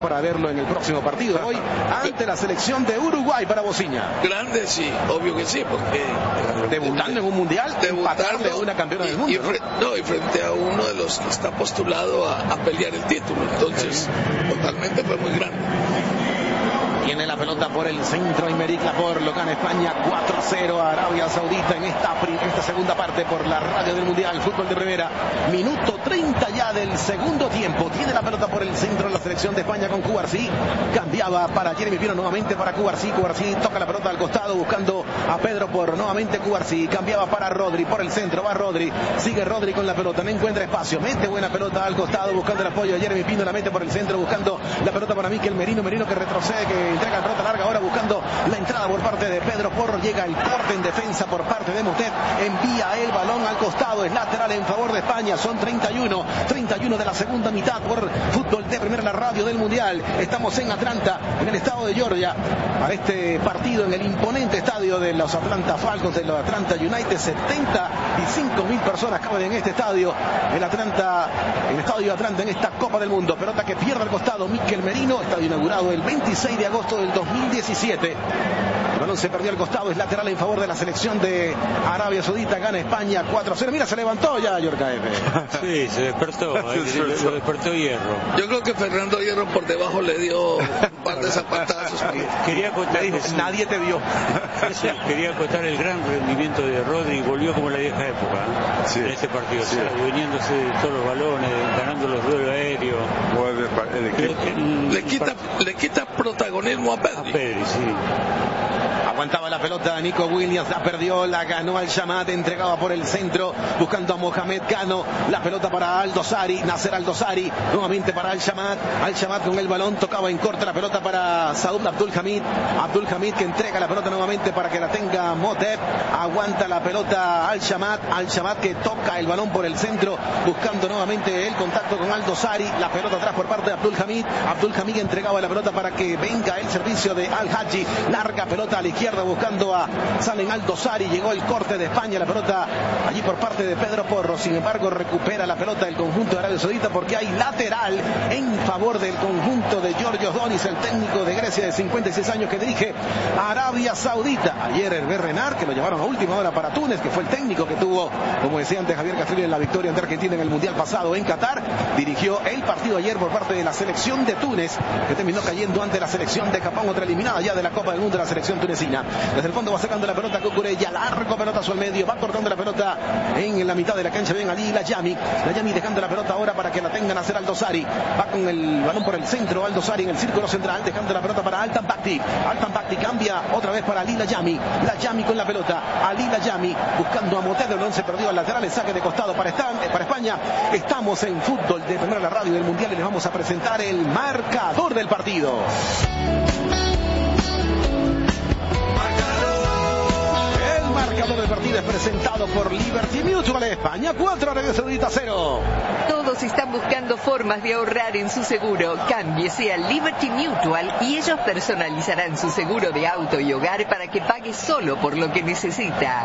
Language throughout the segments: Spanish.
para verlo en el próximo partido de hoy ante la selección de Uruguay para Bociña. Grande, sí, obvio que sí, porque debutando en un mundial, empatarle a una campeona del mundo, y frente a uno de los que está postulado a pelear el título, entonces totalmente fue muy grande. Tiene la pelota por el centro Aymeric Laporte, lo gana España 4-0 a Arabia Saudita en esta segunda parte por la radio del Mundial, fútbol de primera. Minuto 30 ya del segundo tiempo. Tiene la pelota por el centro en la selección de España con Cubarsí. Cambiaba para Jeremy Pino, nuevamente para Cubarsí. Cubarsí toca la pelota al costado buscando a Pedro por nuevamente Cubarsí. Cambiaba para Rodri por el centro, va Rodri. Sigue Rodri con la pelota, no encuentra espacio. Mete buena pelota al costado buscando el apoyo de Jeremy Pino. La mete por el centro buscando la pelota para Mikel Merino. Merino que retrocede, que entrega la pelota larga ahora buscando la entrada por parte de Pedro Porro. Llega el corte en defensa por parte de Motet. Envía el balón al costado. Es lateral en favor de España. Son 31 de la segunda mitad por fútbol de primera, la radio del Mundial. Estamos en Atlanta, en el estado de Georgia, para este partido en el imponente estadio de los Atlanta Falcons, de los Atlanta United. 75.000 personas caben en este estadio, el estadio de Atlanta, en esta Copa del Mundo. Pelota que pierde al costado Mikel Merino. Estadio inaugurado el 26 de agosto del 2017. El balón se perdió al costado, es lateral en favor de la selección de Arabia Saudita. Gana España 4-0. Mira, se levantó ya Yorka F. Sí, se despertó, lo despertó Hierro. Yo creo que Fernando Hierro por debajo le dio un par de zapatazos. Quería acotar, nadie te vio. Quería acotar el gran rendimiento de Rodri. Volvió como en la vieja época, ¿no? Sí. En este partido, sí. Viniéndose de todos los balones, ganando los duelos aéreos. Le quita protagonismo a Pedri. Sí. Aguantaba la pelota Nico Williams, la perdió, la ganó Al Shamat, entregaba por el centro, buscando a Mohamed Cano, la pelota para Aldosari, Nasser Aldosari, nuevamente para Al Shamat con el balón, tocaba en corte la pelota para Saud Abdul Hamid que entrega la pelota nuevamente para que la tenga Motet, aguanta la pelota Al Shamat que toca el balón por el centro, buscando nuevamente el contacto con Aldosari, la pelota atrás por parte de Abdul Hamid entregaba la pelota para que venga el servicio de Al Haji, larga pelota a la izquierda buscando a Salem Aldosari. Llegó el corte de España, la pelota allí por parte de Pedro Porro. Sin embargo, recupera la pelota el conjunto de Arabia Saudita porque hay lateral en favor del conjunto de Giorgio Donis, el técnico de Grecia de 56 años que dirige a Arabia Saudita. Ayer Hervé Renard, que lo llevaron a última hora para Túnez, que fue el técnico que tuvo, como decía antes Javier Castrillo, en la victoria ante Argentina en el Mundial pasado en Qatar, dirigió el partido ayer por parte de la selección de Túnez, que terminó cayendo ante la selección de Japón, otra eliminada ya de la Copa del Mundo de la selección tunecina. Desde el fondo va sacando la pelota Cucurella, largo pelotazo al medio, va cortando la pelota en la mitad de la cancha. Bien Ali Layami dejando la pelota ahora para que la tengan a hacer Aldosari, va con el balón por el centro Aldosari en el círculo central, dejando la pelota para Altan Bakti cambia otra vez para Ali Layami con la pelota, Ali Layami buscando a Motet, el balón se perdió al lateral, el saque de costado para España. Estamos en fútbol de primera, la radio del Mundial, y les vamos a presentar el marcador del partido. El marcador del partido es presentado por Liberty Mutual España 4, Arabia Saudita 0. Todos están buscando formas de ahorrar en su seguro. Cámbiese a Liberty Mutual y ellos personalizarán su seguro de auto y hogar para que pague solo por lo que necesita.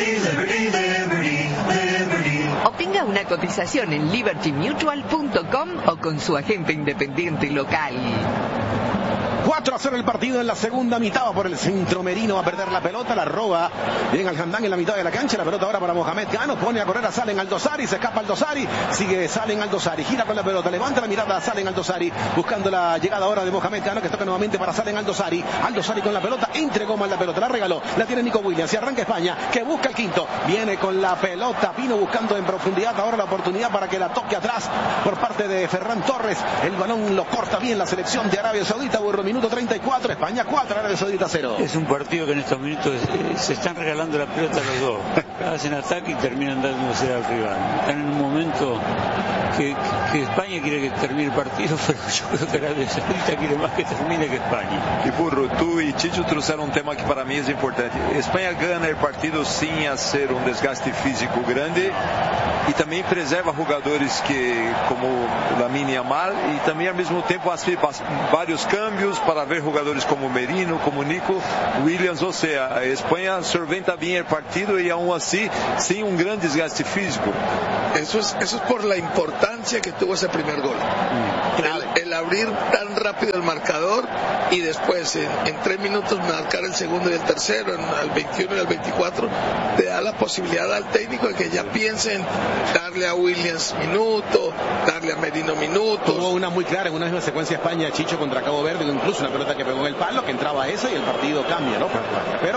Obtenga una cotización en libertymutual.com o con su agente independiente local. 4-0 el partido en la segunda mitad. Va por el centro Merino, va a perder la pelota, la roba bien al Handán en la mitad de la cancha. La pelota ahora para Mohamed Cano, pone a correr a Salem Aldosari, se escapa Aldosari, sigue Salem Aldosari, gira con la pelota, levanta la mirada a Salem Aldosari, buscando la llegada ahora de Mohamed Cano, que toca nuevamente para Salem Aldosari. Aldosari con la pelota, entregó mal la pelota, la regaló, la tiene Nico Williams, y arranca España, que busca el quinto, viene con la pelota Pino buscando en profundidad ahora la oportunidad para que la toque atrás por parte de Ferran Torres. El balón lo corta bien la selección de Arabia Saudita. Minuto 34, España 4, Arabia Saudita 0. Es un partido que en estos minutos se están regalando la pelota los dos. Hacen ataque y terminan dándose al rival. Están en un momento que España quiere que termine el partido, pero yo creo que Arabia Saudita quiere más que termine que España. E Burro, tu e Tito trouxeram um tema que para mim é importante. Espanha ganha o partido sem a ser um desgaste físico grande e também preserva jogadores que como Lamine Yamal e também ao mesmo tempo hace vários cambios para ver jogadores como Merino, como Nico Williams, ou seja, a Espanha solventa bem o partido e aún así sin un gran desgaste físico. Eso es por la importancia que tuvo ese primer gol. El abrir tan rápido el marcador y después en 3 minutos marcar el segundo y el tercero, al 21 y al 24, te da la posibilidad al técnico de que ya piensen darle a Williams minuto, darle a Merino minutos. Tuvo una muy clara en una misma secuencia España, Chicho contra Cabo Verde, incluso una pelota que pegó en el palo, que entraba esa y el partido cambia, ¿no? Pero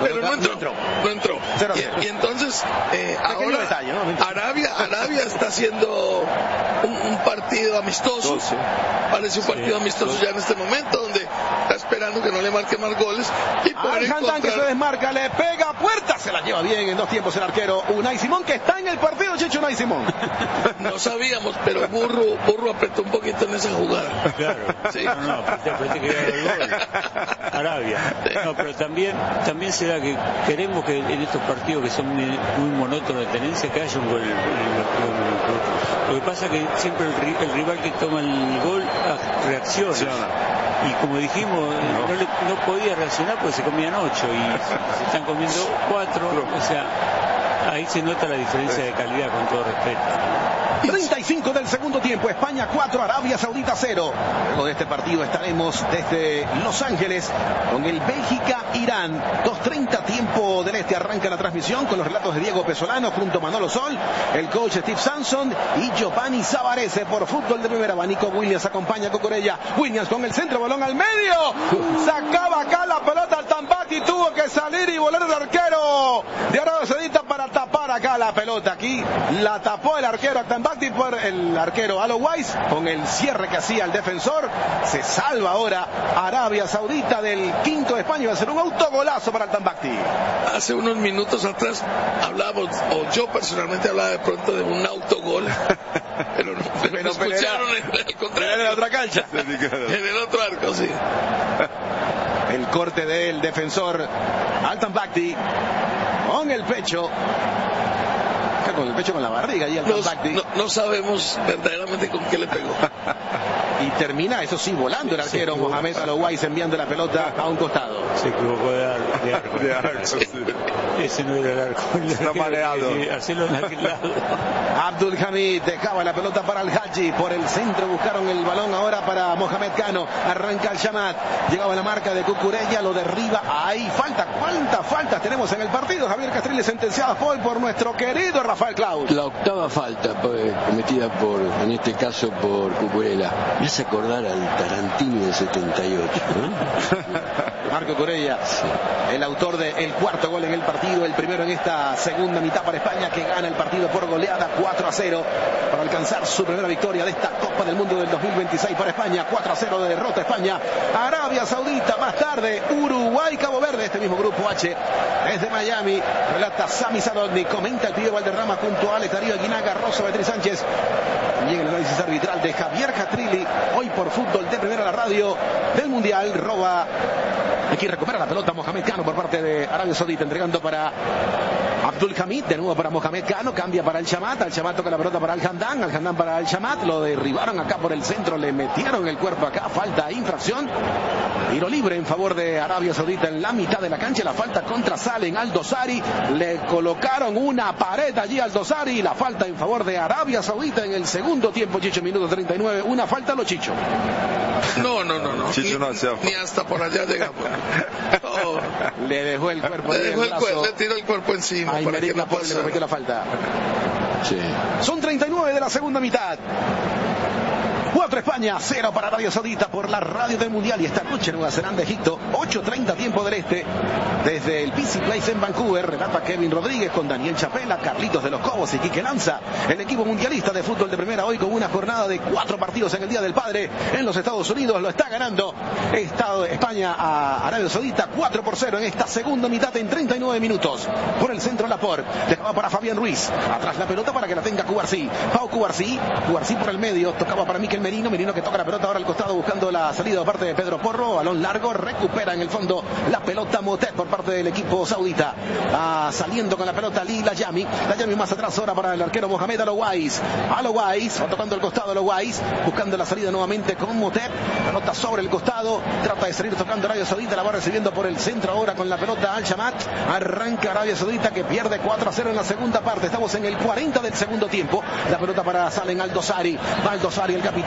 no entró. Y entonces ahora detalle, ¿no? Arabia está haciendo un partido amistoso. Parece un partido amistoso ya en este momento, donde está esperando que no le marque más goles. Y Al que se desmarca, le pega a puerta, se la lleva bien en 2 tiempos el arquero Unai Simón, que está en el partido, Chicho. Unai Simón. No sabíamos, pero Burro apretó un poquito en esa jugada. Claro, sí. No, pensé que iba a haber gol. Arabia. No, pero también se da que queremos que en estos partidos que son muy monótonos de tenencia, que haya un gol. Lo que pasa es que siempre el rival que toma el gol reacciona. Y como dijimos, no podía reaccionar porque se comían 8 y se están comiendo 4. O sea, ahí se nota la diferencia de calidad, con todo respeto. 35 del segundo tiempo, España 4, Arabia Saudita 0. Luego de este partido estaremos desde Los Ángeles con el Bélgica-Irán. 2:30 tiempo del este, arranca la transmisión con los relatos de Diego Pesolano junto a Manolo Sol, el coach Steve Sanson y Giovanni Savarese. Por Fútbol de Primera, Nico Williams acompaña a Cucurella. Williams con el centro, balón al medio. Sacaba acá la pelota al Tambaqui, tuvo que salir y volar el arquero de Arabia Saudita para tapar acá la pelota. Aquí la tapó el arquero Tambaqui por el arquero Alo Weiss, con el cierre que hacía el defensor. Se salva ahora Arabia Saudita del quinto de España. Va a ser un autogolazo para el Tambaqui. Hace unos minutos atrás hablábamos, o yo personalmente hablaba de pronto de un autogol, pero no escucharon el contrario. En la otra cancha. En el otro arco, sí. El corte del defensor al Tambaqui con el pecho. Con el pecho, con la barriga y el Tambaqui. No sabemos verdaderamente con qué le pegó. Y termina, eso sí, volando el arquero Mohamed Alo Weiss, enviando la pelota a un costado. Se equivocó de arco. Sí. Ese no era el arco. Está mareado. Hacerlo en aquel lado. Abdul Hamid dejaba la pelota para el Haji. Por el centro buscaron el balón ahora para Mohamed Cano. Arranca el Shamat. Llegaba la marca de Cucurella, lo derriba. Ahí falta. ¿Cuántas faltas tenemos en el partido? Javier Castriles sentenciado por nuestro querido Rafael Claus. La octava falta cometida en este caso por Cucurella. Me hace acordar al Tarantini del 78, ¿no? Marco Cucurella, el autor del cuarto gol en el partido, el primero en esta segunda mitad para España, que gana el partido por goleada 4-0 para alcanzar su primera victoria de esta Copa del Mundo del 2026 para España. 4-0 de derrota España. Arabia Saudita, más tarde Uruguay, Cabo Verde, este mismo grupo H. Desde Miami, relata Sami Sadovni, comenta el Pío Valderrama junto a Alex Darío Aguinaga, Rosa Beatriz Sánchez. Llega el análisis arbitral de Javier Catrilli, hoy por Fútbol de Primera, la radio del Mundial. Aquí recupera la pelota Mohamed Cano por parte de Arabia Saudita, entregando para Abdul Hamid, de nuevo para Mohamed Cano, cambia para el Shamat, al Shamat toca la pelota para Al Hamdan para el Shamat, lo derribaron acá por el centro, le metieron el cuerpo acá, falta, infracción, tiro libre en favor de Arabia Saudita en la mitad de la cancha, la falta contra Salen al Dosari, le colocaron una pared allí al Dosari, la falta en favor de Arabia Saudita en el segundo tiempo, Chicho, minuto 39, una falta a lo Chicho. No. Chicho no hacía ni hasta por allá llegamos. Oh. Le dejó el cuerpo, le tiró el cuerpo encima. Ay, para que no le cometió la falta. Sí. Son 39 de la segunda mitad. 4 España, 0 para Arabia Saudita por la radio del Mundial. Y esta noche Nueva Zelanda, Egipto, 8:30 tiempo del este. Desde el BC Place en Vancouver, relata Kevin Rodríguez con Daniel Chapela, Carlitos de los Cobos y Quique Lanza. El equipo mundialista de fútbol de primera hoy con una jornada de 4 partidos en el Día del Padre en los Estados Unidos. Lo está ganando España a Arabia Saudita 4-0 en esta segunda mitad en 39 minutos. Por el centro Laporte, dejaba para Fabián Ruiz. Atrás la pelota para que la tenga Cubarsí. Pau Cubarsí por el medio, tocaba para Miquel Merino que toca la pelota ahora al costado buscando la salida de parte de Pedro Porro, balón largo, recupera en el fondo la pelota Motet por parte del equipo saudita, saliendo con la pelota la Yami más atrás ahora para el arquero Mohamed Alo Weiss, va tocando el costado Alo Weiss, buscando la salida nuevamente con Motet, pelota sobre el costado, trata de salir tocando Arabia Saudita, la va recibiendo por el centro ahora con la pelota Al Shamat, arranca Arabia Saudita que pierde 4-0 en la segunda parte, estamos en el 40 del segundo tiempo, la pelota para Salen al Dosari, el capitán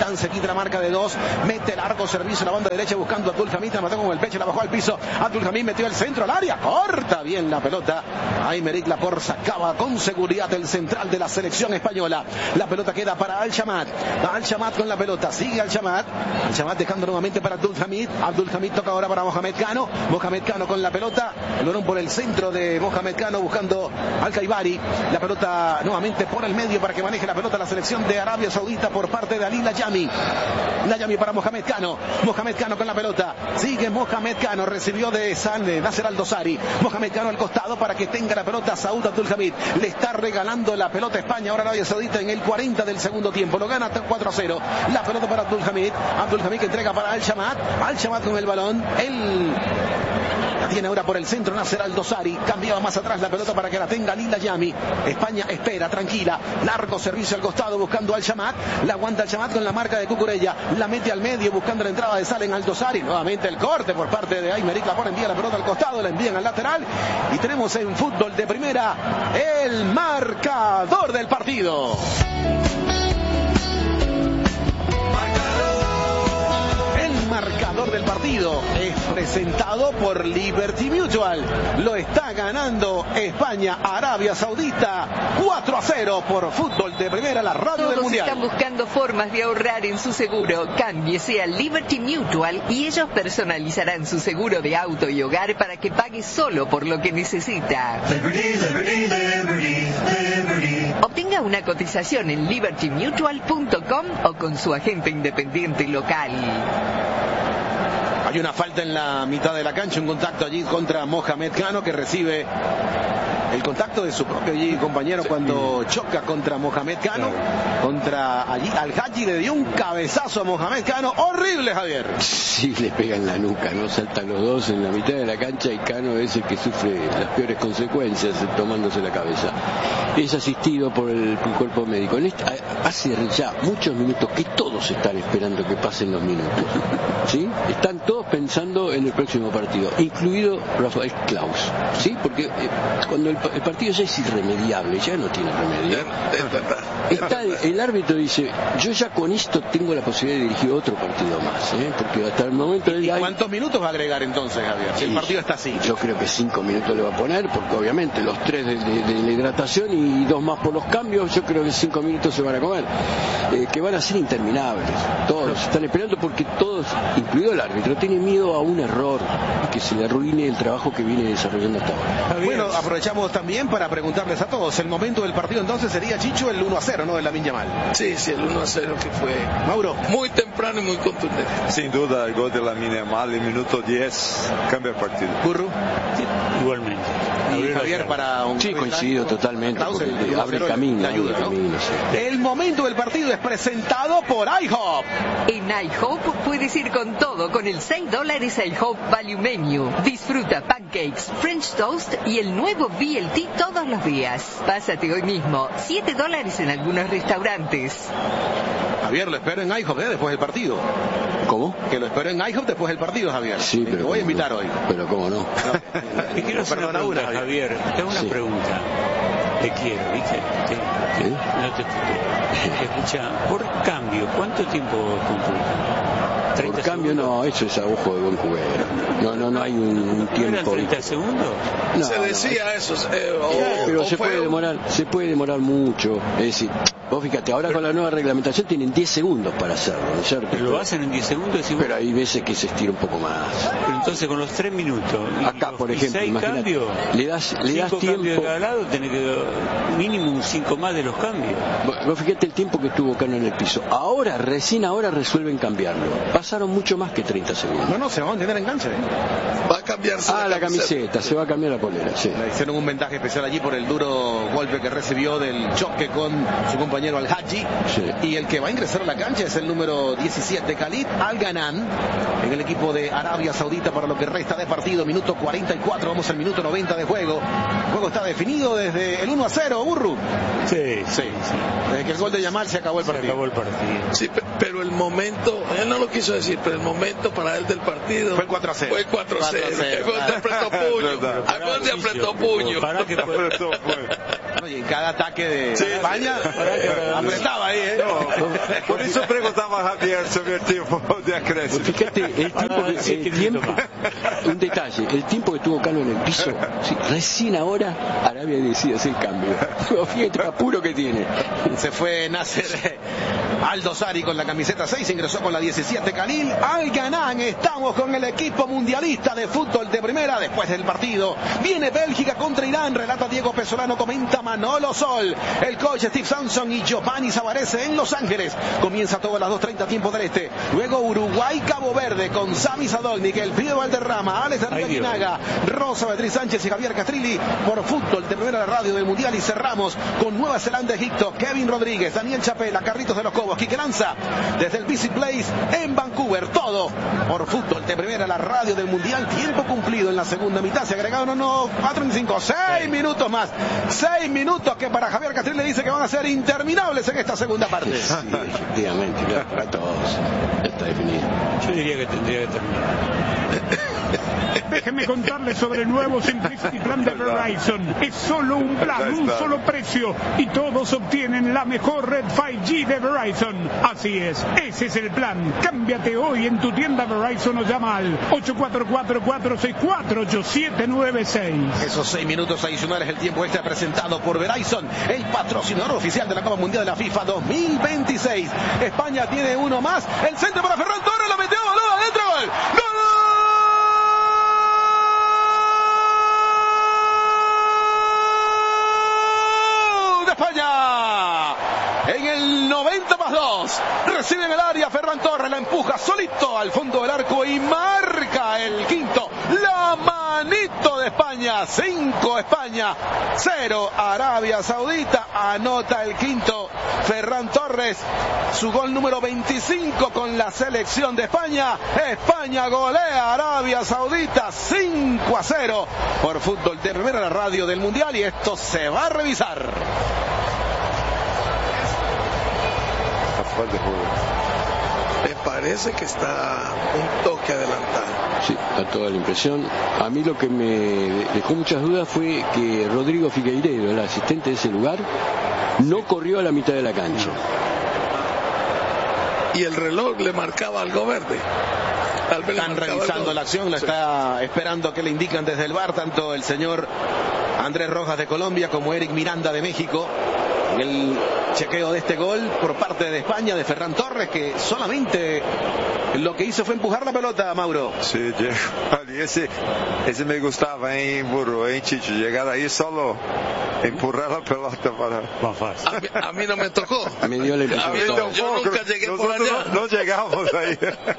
Zidane se quita la marca de 2, mete largo servicio a la banda derecha buscando a Abdul Hamid, la mató con el pecho, la bajó al piso. Abdul Hamid metió el centro al área, corta bien la pelota. Aymeric Laporte sacaba con seguridad el central de la selección española. La pelota queda para Al-Shamat. Al-Shamat con la pelota, sigue Al-Shamat. Al-Shamat dejando nuevamente para Abdul Hamid. Abdul Hamid toca ahora para Mohamed Kano. Mohamed Kano con la pelota, el balón por el centro de Mohamed Kano buscando al Kaibari. La pelota nuevamente por el medio para que maneje la pelota la selección de Arabia Saudita por parte de Ali Layami. Layami para Mohamed Kano. Mohamed Kano con la pelota, sigue Mohamed Kano, recibió de Nasser Al-Dosari. Mohamed Kano al costado para que tenga la pelota Saud Abdul Hamid. Le está regalando la pelota a España ahora Arabia Saudita en el 40 del segundo tiempo. Lo gana 4-0. La pelota para Abdul Hamid. Abdul Hamid que entrega para Al-Shamat. Al-Shamat con el balón. La tiene ahora por el centro Nasser Al-Dosari. Cambiaba más atrás la pelota para que la tenga Ali Layami. España espera, tranquila. Largo servicio al costado buscando Al-Shamat. La aguanta Al-Shamat con la marca de Cucurella. La mete al medio buscando la entrada de Salem Al-Dosari. Nuevamente el corte por parte de Aymeric Laporte. Envía la pelota al costado, la envían al lateral. Y tenemos en fútbol de primera el marcador del partido. Marcador del partido es presentado por Liberty Mutual. Lo está ganando España, Arabia Saudita 4-0 por fútbol de primera, la radio Todos del mundial. Están buscando formas de ahorrar en su seguro. Cámbiese a Liberty Mutual y ellos personalizarán su seguro de auto y hogar para que pague solo por lo que necesita. Obtenga una cotización en libertymutual.com o con su agente independiente local. Hay una falta en la mitad de la cancha, un contacto allí contra Mohamed Kano que recibe el contacto de su propio compañero cuando choca contra Mohamed Kano. Contra allí Al-Haji le dio un cabezazo a Mohamed Kano, horrible, Javier. Sí, le pega en la nuca, ¿no? Saltan los dos en la mitad de la cancha y Kano es el que sufre las peores consecuencias tomándose la cabeza. Es asistido por el cuerpo médico. Hace ya muchos minutos que todos están esperando que pasen los minutos, ¿sí? Están todos pensando en el próximo partido, incluido Rafael Claus, ¿sí? Porque cuando el partido ya es irremediable, ya no tiene remedio. El árbitro dice, yo ya con esto tengo la posibilidad de dirigir otro partido más, porque hasta el momento... ¿Y cuántos minutos va a agregar entonces, Javier? Si el partido está así. Yo creo que 5 minutos le va a poner, porque obviamente los 3 de la hidratación y 2 más por los cambios, yo creo que 5 minutos se van a comer, que van a ser interminables. Todos están esperando porque todos, incluido el árbitro, tienen miedo a un error y que se le arruine el trabajo que viene desarrollando hasta ahora. Bueno, aprovechamos también para preguntarles a todos, el momento del partido entonces sería, Chicho, el 1-0, ¿no? De Lamine Yamal. Sí, el 1-0 que fue Mauro, muy temprano y muy contundente. Sin duda, el gol de Lamine Yamal en minuto 10 cambia el partido. Burro. Sí, igualmente. Y Javier para un... Sí, coincido totalmente, porque abre camino, ayuda, ¿no? sí. El momento del partido es presentado por IHOP. En IHOP puedes ir con todo con el $6 IHOP Value Menu. Disfruta pancakes, French toast y el nuevo BLT todos los días. Pásate hoy mismo. $7 en algunos restaurantes. Javier, lo espero en IHOP después del partido. ¿Cómo? Que lo espero en IHOP después del partido, Javier. Sí, pero te voy a invitar hoy. Pero cómo no. Te quiero hacer una pregunta, Javier. Te hago una pregunta. Te quiero, ¿viste? No te escucho. Escucha, por cambio, ¿cuánto tiempo computa? Por cambio, no, eso es a ojo de buen cubero. No hay un tiempo. ¿Eran 30 segundos? No, se decía eso. Pero se puede demorar mucho. Es decir, vos fíjate, ahora con la nueva reglamentación tienen 10 segundos para hacerlo, ¿no es cierto? Pero lo hacen en 10 segundos. Pero hay veces que se estira un poco más. Pero entonces con los 3 minutos. Acá, por ejemplo, 6 cambios. Le das tiempo. Cambios de cada lado, tenés que mínimo un 5 más de los cambios. Vos fíjate el tiempo que estuvo Cano en el piso. Recién ahora resuelven cambiarlo. Pasaron mucho más que 30 segundos. No, se va a mantener en cancha. Va a cambiarse la camiseta, se va a cambiar la polera, sí. Le hicieron un ventaje especial allí por el duro golpe que recibió del choque con su compañero Al-Haji. Sí. Y el que va a ingresar a la cancha es el número 17, Khalid Al-Ghanan, en el equipo de Arabia Saudita para lo que resta de partido. Minuto 44, vamos al minuto 90 de juego. El juego está definido desde el 1-0, Burru. Sí. Desde que el gol de Yamal se acabó el partido. Sí, pero el momento, él no lo quiso decir, pero el momento para él del partido fue el 4-0. Fue el 4-0. Fue donde apretó puño. Para que Oye, en cada ataque de España apretaba ahí, ¿eh? No, por eso preguntaba a Javier sobre el tiempo de acréscimo. Fíjate, un detalle, el tiempo que tuvo Cano en el piso, sí, recién ahora Arabia decide hacer el cambio. Fíjate el apuro que tiene. Se fue Nasser Al-Dosari con la camiseta 6, ingresó con la 17 Khalil Al-Ghanan. Estamos con el equipo mundialista de fútbol de primera. Después del partido viene Bélgica contra Irán, relata Diego Pesolano, comenta Manolo Sol, el coach Steve Sampson y Giovanni Savarese en Los Ángeles. Comienza todo a las 2:30 tiempo del este. Luego Uruguay Cabo Verde con Sami Sadolnik, el Pibe Valderrama, Alex Arriaga, Rosa Beatriz Sánchez y Javier Castrilli por fútbol de primera, la radio del mundial. Y cerramos con Nueva Zelanda, Egipto, Kevin Rodríguez, Daniel Chapela, Carritos de los Cobos, Quique Lanza desde el Visit Place en Vancouver. Todo por fútbol de primera, la radio del mundial. Tiempo cumplido en la segunda mitad. Se agregaron 4:25, 6 minutos más. 6 minutos que para Javier Castrilli le dice que van a ser interminables en esta segunda parte. Sí, efectivamente, claro, para todos. Ya está definido. Yo diría que tendría que terminar. Déjenme contarles sobre el nuevo Simplicity Plan de Verizon. Es solo un plan, un solo precio, y todos obtienen la mejor red 5G de Verizon. Así es, ese es el plan. Cámbiate hoy en tu tienda Verizon o llama al 844-464-8796. Esos 6 minutos adicionales, el tiempo extra presentado por Verizon, el patrocinador oficial de la Copa Mundial de la FIFA 2026. España tiene uno más. El centro para Ferran Torres, lo metió, boludo, adentro, gol. ¡Gol! España en el 90+2 recibe en el área Ferran Torres, la empuja solito al fondo del arco y marca el quinto. La manito de España. 5 España, 0 Arabia Saudita. Anota el quinto Ferran Torres, su gol número 25 con la selección de España. España golea a Arabia Saudita 5-0 por fútbol de primera, la radio del mundial, y esto se va a revisar. Me parece que está un toque adelantado. Sí, da toda la impresión. A mí lo que me dejó muchas dudas fue que Rodrigo Figueiredo, el asistente de ese lugar, no corrió a la mitad de la cancha. Y el reloj le marcaba algo verde. Están revisando la acción, la está esperando que le indican desde el VAR, tanto el señor Andrés Rojas de Colombia como Eric Miranda de México. El chequeo de este gol por parte de España, de Ferran Torres, que solamente lo que hizo fue empujar la pelota, Mauro. Sí, ese me gustaba, Burro, Chicho, llegar ahí solo, empurrar la pelota para... Más fácil. A mí no me tocó. Me dio la impresión. Yo nunca llegué por allá. No llegamos ahí.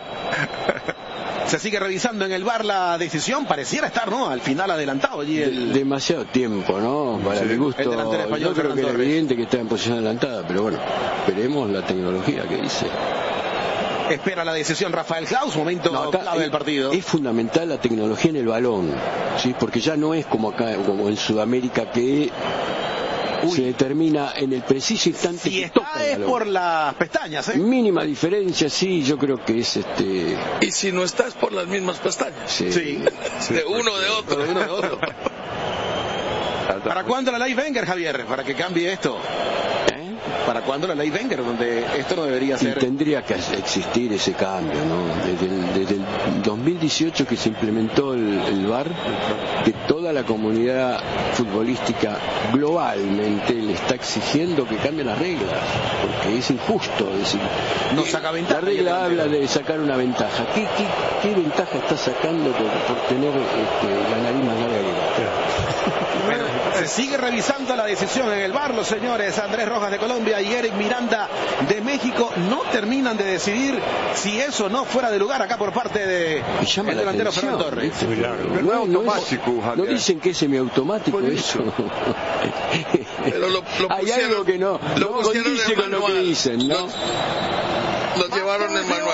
Se sigue revisando en el VAR la decisión, pareciera estar, ¿no?, al final adelantado allí demasiado tiempo, ¿no? Para mi gusto, el delantero español, yo creo que era Torres. evidente que estaba en posición adelantada, pero bueno, veremos la tecnología que dice. Espera la decisión Rafael Klaus, momento clave del partido. Es fundamental la tecnología en el balón, ¿sí? Porque ya no es como acá, como en Sudamérica, que se determina en el preciso instante si que está toca el es balón. por las pestañas, ¿eh? Mínima diferencia, sí, yo creo que es Y si no estás por las mismas pestañas. Sí. De uno de otro. De uno de otro. ¿Para cuándo la ley Wenger, Javier? Para que cambie esto. ¿Para cuándo la ley Wenger? Donde esto no debería ser. Y tendría que existir ese cambio, ¿no? Desde el 2018 que se implementó el VAR, que toda la comunidad futbolística globalmente le está exigiendo que cambien las reglas, porque es injusto decir. No saca ventaja. La regla habla de sacar una ventaja. ¿Qué ventaja está sacando por tener la nariz más larga que Bueno, se sigue revisando la decisión en el VAR. Los señores Andrés Rojas de Colombia y Eric Miranda de México no terminan de decidir si eso no fuera de lugar acá por parte de el delantero Ferran Torres. No dicen que es semiautomático eso. Pero lo Hay pusieron, algo que no condice con lo que dicen, ¿no? Lo llevaron en manual.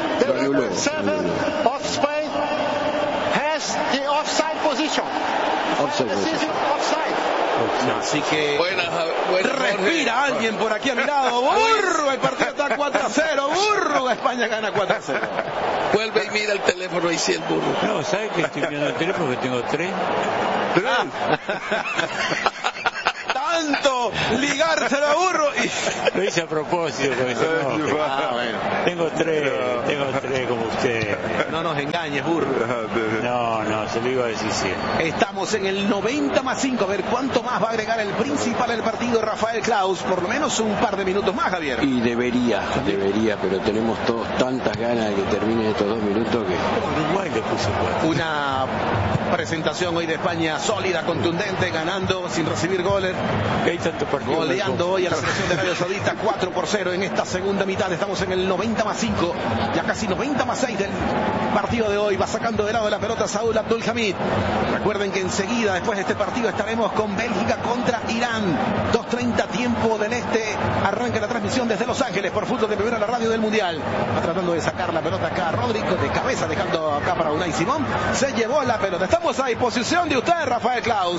Así que Buena, respira alguien por aquí a mi lado. Burro, el partido está 4-0. Burro, España gana 4-0. Vuelve y mira el teléfono y si el burro. No, ¿sabes que estoy viendo el teléfono? Que tengo 3. tanto ligárselo a Burro. Lo hice a propósito, porque bueno. Tengo tres como usted. No nos engañes, Burro. No, se lo iba a decir sí. Estamos en el 90+5. A ver cuánto más va a agregar el principal del partido, Rafael Claus. Por lo menos un par de minutos más, Javier. Y debería, pero tenemos todos tantas ganas de que terminen estos 2 minutos que... Uruguay le puso 4. Una presentación hoy de España sólida, contundente, ganando sin recibir goles. Hay tanto partido. Goleando hoy a la selección de Arabia Saudita 4-0 en esta segunda mitad. Estamos en el 90+5, ya casi 90+6 del partido de hoy. Va sacando de lado la pelota Saúl Abdul Hamid. Recuerden que enseguida, después de este partido, estaremos con Bélgica contra Irán. 2:30 tiempo del este. Arranca la transmisión desde Los Ángeles por Fútbol de Primera, la radio del Mundial. Va tratando de sacar la pelota acá Rodrigo de cabeza, dejando acá para Unai Simón. Se llevó la pelota. Estamos a disposición de usted, Rafael Claus.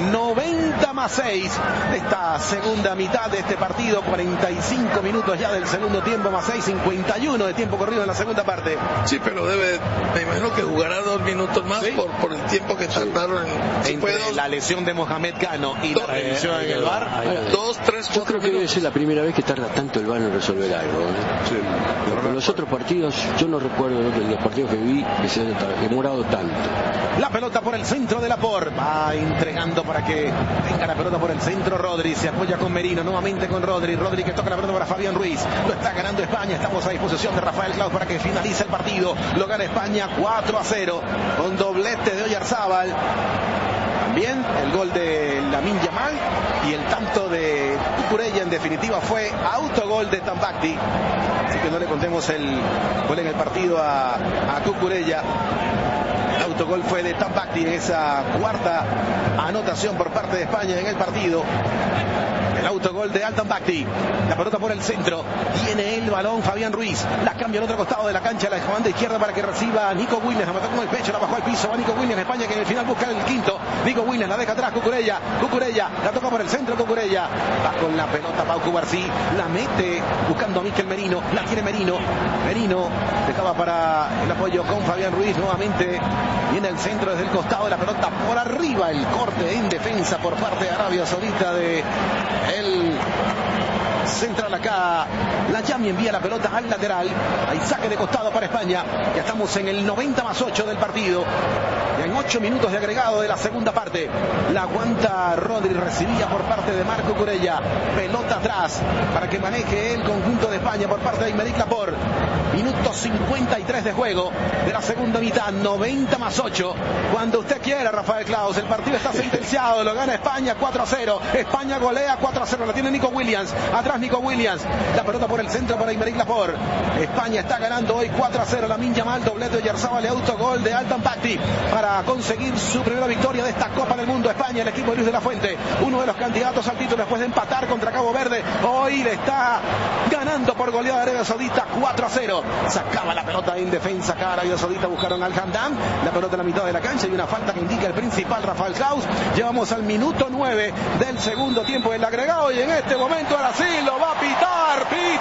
90+6 de esta segunda mitad de este partido. 45 minutos ya del segundo tiempo, más 6, 51 de tiempo corrido en la segunda parte. Sí, pero me imagino que jugará 2 minutos más, ¿sí? por el tiempo que tardaron entre la lesión de Mohamed Cano y la revisión en el VAR. 2, 3, 4 Yo creo que debe ser la primera vez que tarda tanto el VAR en resolver algo. Sí. En los otros partidos, yo no recuerdo de los partidos que vi que se haya demorado tanto. La pelota por el centro de Laporte. Va entregando para que venga la pelota por el centro Rodri. Se apoya con Merino, nuevamente con Rodri. Rodri que toca la pelota para Fabián Ruiz. Lo está ganando España. Estamos a disposición de Rafael Claus para que finalice el partido. Lo gana España 4-0 con doblete de Oyarzábal. También el gol de Lamine Yamal y el tanto de Cucurella. En definitiva fue autogol de Tambacti. Así que no le contemos el gol en el partido a Cucurella. El autogol fue de Tambacti en esa cuarta anotación por parte de España en el partido. El autogol de Al-Tambacti. La pelota por el centro. Tiene el balón Fabián Ruiz. La cambia al otro costado de la cancha. La banda izquierda para que reciba Nico Williams. La mató con el pecho. La bajó al piso. Va Nico Williams. España que en el final busca el quinto. Nico Williams la deja atrás. Cucurella. La toca por el centro. Cucurella. Va con la pelota Pau Cubarsí. La mete buscando a Mikel Merino. La tiene Merino. Merino dejaba para el apoyo con Fabián Ruiz. Nuevamente viene el centro desde el costado. La pelota por arriba. El corte en defensa por parte de Arabia Saudita de el central acá. La Yami envía la pelota al lateral. Hay saque de costado para España. Ya estamos en el 90+8 del partido. Ya en 8 minutos de agregado de la segunda parte. La aguanta Rodri. Recibía por parte de Marco Cucurella. Pelota atrás para que maneje el conjunto de España por parte de Aymeric Laporte. Minuto 53 de juego de la segunda mitad. 90+8. Cuando usted quiera, Rafael Claus. El partido está sentenciado. Lo gana España 4-0. España golea 4-0. La tiene Nico Williams. Atrás Nico Williams. La pelota por el centro para Aymeric Laporte. España está ganando hoy 4-0. Lamine Yamal, doblete de Oyarzábal y autogol de Al-Tambacti para conseguir su primera victoria de esta Copa del Mundo. España, el equipo de Luis de la Fuente, uno de los candidatos al título después de empatar contra Cabo Verde. Hoy le está ganando por goleada a Arabia Saudita 4-0. Sacaba la pelota en defensa acá Arabia Saudita. Buscaron al Hamdan. La pelota en la mitad de la cancha y una falta que indica el principal Rafael Claus. Llevamos al minuto 9 del segundo tiempo del agregado y en este momento ahora sí lo va a pitar.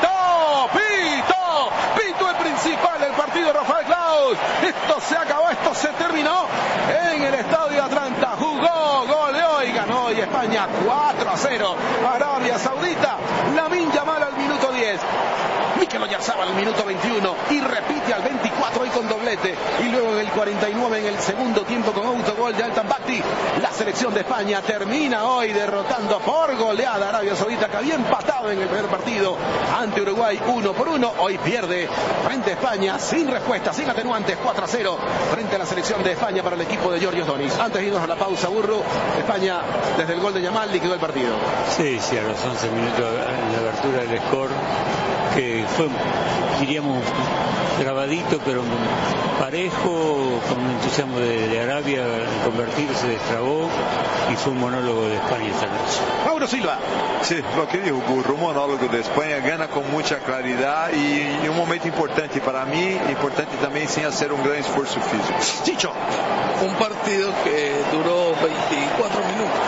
Pito el principal del partido, Rafael Claus. Esto se acabó, esto se terminó en el estadio de Atlanta. Jugó, goleó y ganó y España 4-0. Arabia Saudita. Lamine Yamal al minuto 10. Mikel Oyarzábal al minuto 21 y repite al 24 hoy con doblete y luego en el 49 en el segundo tiempo con autogol de Al-Tambacti. La selección de España termina hoy derrotando por goleada a Arabia Saudita, que había empatado en el primer partido ante Uruguay 1-1. Hoy pierde frente a España sin respuesta, sin atenuantes, 4-0 frente a la selección de España para el equipo de Giorgio Donis. Antes de irnos a la pausa, Burro, España desde el gol de Yamal liquidó el partido. Sí, a los 11 minutos en la abertura del score, que fue, diríamos, grabadito, pero parejo, con un entusiasmo de Arabia en convertirse, destrabó y fue un monólogo de España esta noche. Mauro Silva. Sí, lo que dijo Burro, un monólogo de España, gana con mucha claridad y un momento importante para mí, importante también sin hacer un gran esfuerzo físico. Chicho. Un partido que duró 24 minutos.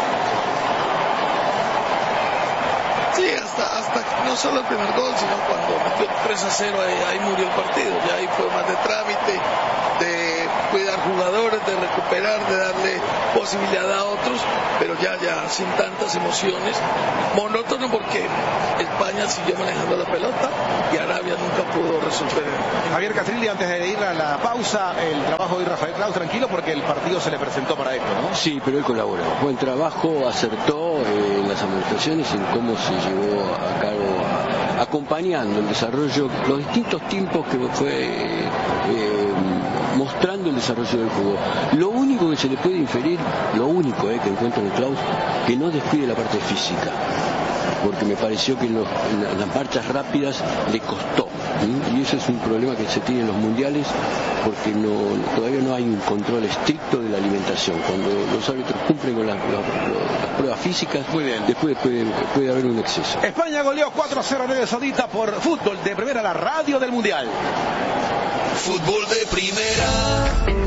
Sí, hasta no solo el primer gol, sino cuando metió 3-0, ahí murió el partido. Ya ahí fue más de trámite, de cuidar jugadores, de recuperar, de darle posibilidad a otros, pero ya sin tantas emociones. Monótono porque España siguió manejando la pelota y Arabia nunca pudo resolver. Javier Castrilli, antes de ir a la pausa, el trabajo de Rafael Claus, tranquilo porque el partido se le presentó para esto, ¿no? Sí, pero él colaboró. Buen trabajo, acertó en las administraciones, en cómo se llevó a cabo, acompañando el desarrollo, los distintos tiempos que fue mostrando el desarrollo del juego. Lo único que se le puede inferir, lo único que encuentro en Claus, que no descuide la parte física, porque me pareció que en las marchas rápidas le costó, y eso es un problema que se tiene en los mundiales, porque todavía no hay un control estricto de la alimentación. Cuando los árbitros cumplen con las pruebas físicas, después puede haber un exceso. España goleó 4-0 a Arabia Saudita por Fútbol de Primera, la radio del Mundial. Fútbol de Primera.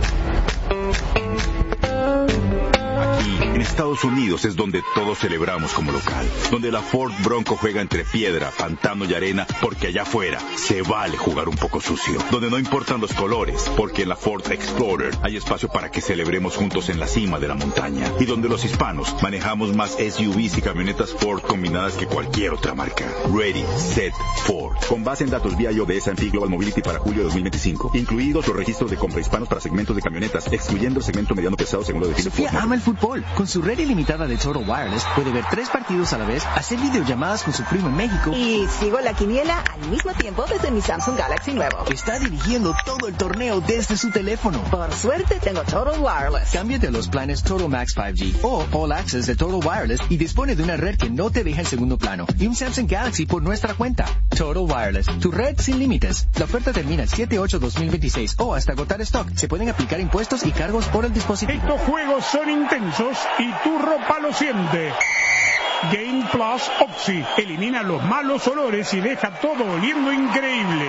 En Estados Unidos es donde todos celebramos como local, donde la Ford Bronco juega entre piedra, pantano y arena, porque allá afuera se vale jugar un poco sucio, donde no importan los colores, porque en la Ford Explorer hay espacio para que celebremos juntos en la cima de la montaña, y donde los hispanos manejamos más SUVs y camionetas Ford combinadas que cualquier otra marca. Ready, Set, Ford. Con base en datos BIO de S&P Global Mobility para julio de 2025, incluidos los registros de compra hispanos para segmentos de camionetas, excluyendo el segmento mediano pesado según lo define Ford. Sofía ama el fútbol. Con su red ilimitada de Total Wireless puede ver 3 partidos a la vez, hacer videollamadas con su primo en México. Y sigo la quiniela al mismo tiempo desde mi Samsung Galaxy nuevo. Está dirigiendo todo el torneo desde su teléfono. Por suerte tengo Total Wireless. Cámbiate a los planes Total Max 5G o All Access de Total Wireless y dispone de una red que no te deja en segundo plano y un Samsung Galaxy por nuestra cuenta. Total Wireless, tu red sin límites. La oferta termina el 7/8/2026 o hasta agotar stock. Se pueden aplicar impuestos y cargos por el dispositivo. Estos juegos son intensos y tu ropa lo siente. Game Plus Oxy elimina los malos olores y deja todo oliendo increíble.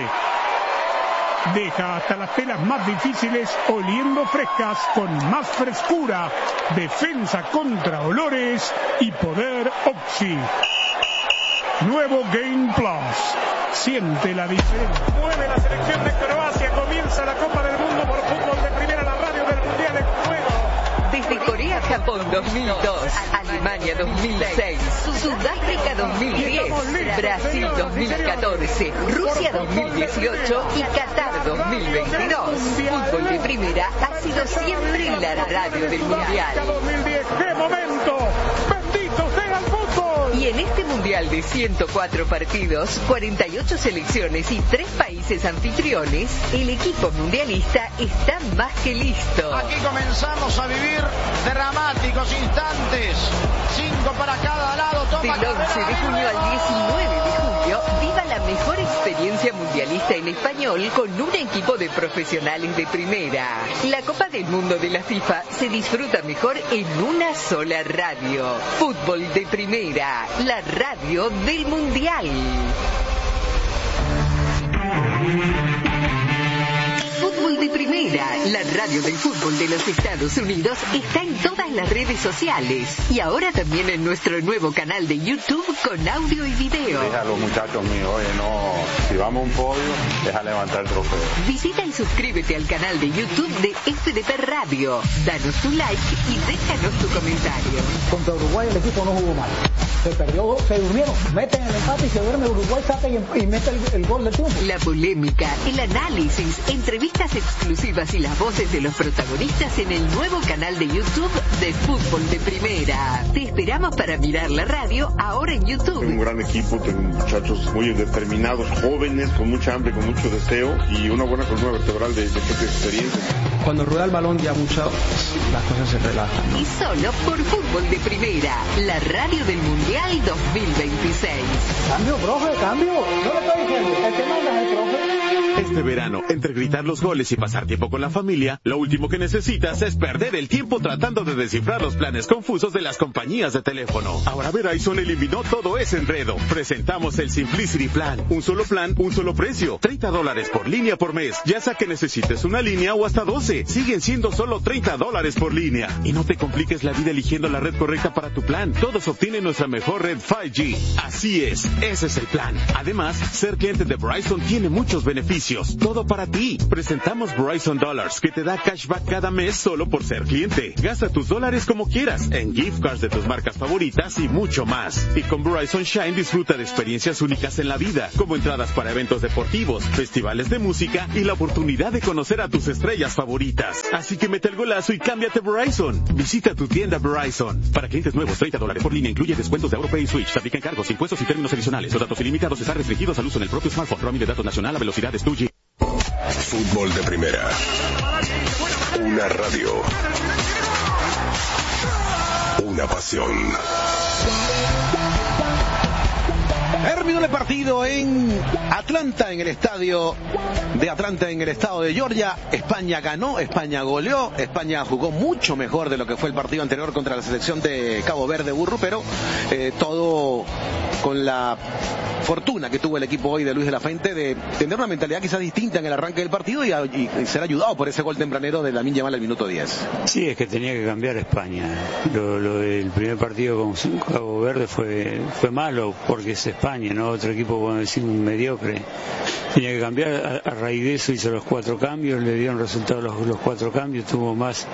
Deja hasta las telas más difíciles oliendo frescas con más frescura, defensa contra olores y poder Oxy. Nuevo Game Plus. Siente la diferencia. Mueve la selección de Croacia. Comienza la Copa del Mundo por Fútbol de Primera, la radio del Mundial en juego. Desde Corea-Japón 2002, Alemania 2006, Sudáfrica 2010, Brasil 2014, Rusia 2018 y Qatar 2022. Fútbol de Primera ha sido siempre la radio del Mundial. 2010, ¡qué momento! ¡Bendito sea el fútbol! Y en este Mundial de 104 partidos, 48 selecciones y 3 países anfitriones, el equipo mundialista está más que listo. Aquí comenzamos a vivir dramáticos instantes. 5 para cada lado. Toma Del 11 de junio al 19 de julio, viva la mejor experiencia mundialista en español con un equipo de profesionales de primera. La Copa del Mundo de la FIFA se disfruta mejor en una sola radio. Fútbol de Primera, la radio del Mundial. Fútbol de Primera, la radio del fútbol de los Estados Unidos, está en todas las redes sociales y ahora también en nuestro nuevo canal de YouTube con audio y video. Deja a los muchachos míos, oye, no, si vamos a un podio, deja levantar el trofeo. Visita y suscríbete al canal de YouTube de FDP Radio. Danos tu like y déjanos tu comentario. Contra Uruguay el equipo no jugó mal. Se perdió, se durmieron, meten el empate y se duerme Uruguay, saca y mete el gol del triunfo. La polémica, el análisis, entrevistas exclusivas y las voces de los protagonistas en el nuevo canal de YouTube de Fútbol de Primera. Te esperamos para mirar la radio ahora en YouTube. Tengo un gran equipo, tengo muchachos muy determinados, jóvenes, con mucha hambre, con mucho deseo y una buena columna vertebral de gente de experiencia. Cuando rueda el balón ya mucho, las cosas se relajan, ¿no? Y solo por Fútbol de Primera, la radio del Mundial 2026. Cambio, profe, cambio. No lo estoy diciendo, el que manda es el profe. Este verano, entre gritar los goles y pasar tiempo con la familia, lo último que necesitas es perder el tiempo tratando de descifrar los planes confusos de las compañías de teléfono. Ahora Verizon eliminó todo ese enredo. Presentamos el Simplicity Plan. Un solo plan, un solo precio. $30 por línea por mes. Ya sea que necesites una línea o hasta 12. Siguen siendo solo $30 por línea. Y no te compliques la vida eligiendo la red correcta para tu plan. Todos obtienen nuestra mejor red 5G. Así es, ese es el plan. Además, ser cliente de Verizon tiene muchos beneficios. beneficios, todo para ti. Presentamos Verizon Dollars, que te da cashback cada mes solo por ser cliente. Gasta tus dólares como quieras, en gift cards de tus marcas favoritas y mucho más. Y con Verizon Shine disfruta de experiencias únicas en la vida, como entradas para eventos deportivos, festivales de música y la oportunidad de conocer a tus estrellas favoritas. Así que mete el golazo y cámbiate Verizon. Visita tu tienda Verizon. Para clientes nuevos, $30 por línea, incluye descuentos de AuroPay y Switch. Se aplican cargos, impuestos y términos adicionales. Los datos ilimitados están restringidos al uso en el propio smartphone. Roaming de datos nacional a velocidades 2G. Fútbol de primera. Una radio. Una pasión. Terminó el partido en Atlanta, en el estadio de Atlanta, en el estado de Georgia. España ganó, España goleó, España jugó mucho mejor de lo que fue el partido anterior contra la selección de Cabo Verde, Burro, pero todo con la fortuna que tuvo el equipo hoy de Luis de la Fuente de tener una mentalidad quizás distinta en el arranque del partido y ser ayudado por ese gol tempranero de Lamine Yamal al minuto 10. Sí, es que tenía que cambiar España. Lo del primer partido con Cabo Verde fue malo porque es España, ¿no? Otro equipo, bueno, decimos mediocre. Tenía que cambiar, a raíz de eso hizo los 4 cambios, le dieron resultados los 4 cambios, tuvo más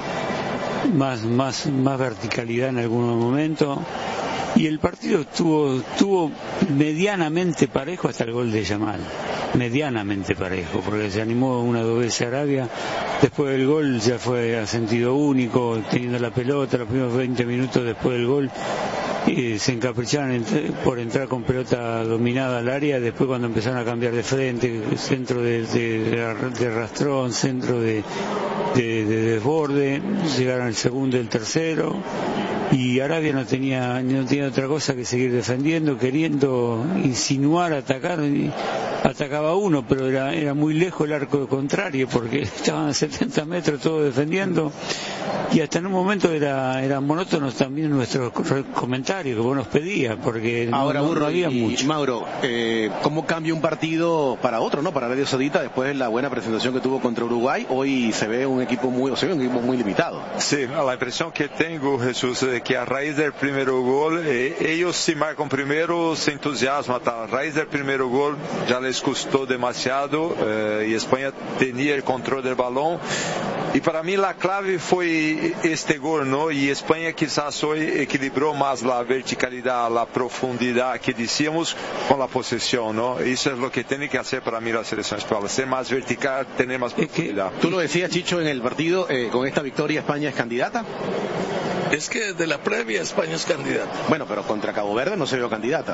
verticalidad en algún momento. Y el partido estuvo medianamente parejo hasta el gol de Yamal, medianamente parejo, porque se animó 1 o 2 veces Arabia. Después del gol ya fue a sentido único, teniendo la pelota. Los primeros 20 minutos después del gol se encapricharon por entrar con pelota dominada al área. Después, cuando empezaron a cambiar de frente, centro de rastrón, centro de desborde, llegaron el segundo y el tercero. Y Arabia no tenía otra cosa que seguir defendiendo, queriendo insinuar, atacar. Atacaba uno, pero era muy lejos el arco contrario, porque estaban a 70 metros todos defendiendo. Y hasta en un momento eran monótonos también nuestros comentarios que vos nos pedías, porque ahora, no había mucho. Mauro, ¿cómo cambia un partido para otro, no? Para Arabia Saudita, después de la buena presentación que tuvo contra Uruguay, hoy se ve un equipo muy limitado. Sí, la impresión que tengo, Jesús, es que a raíz del primer gol, ellos si marcan primero se entusiasman, a raíz del primer gol ya les costó demasiado y España tenía el control del balón. Y para mí la clave fue este gol, ¿no? Y España quizás hoy equilibró más la verticalidad, la profundidad que decíamos con la posesión, ¿no? Eso es lo que tiene que hacer para mí la selección española, ser más vertical, tener más profundidad. Tú lo decías, Chicho, en el partido, con esta victoria España es candidata. Es que desde la previa España es candidata. Bueno, pero contra Cabo Verde no se vio candidata.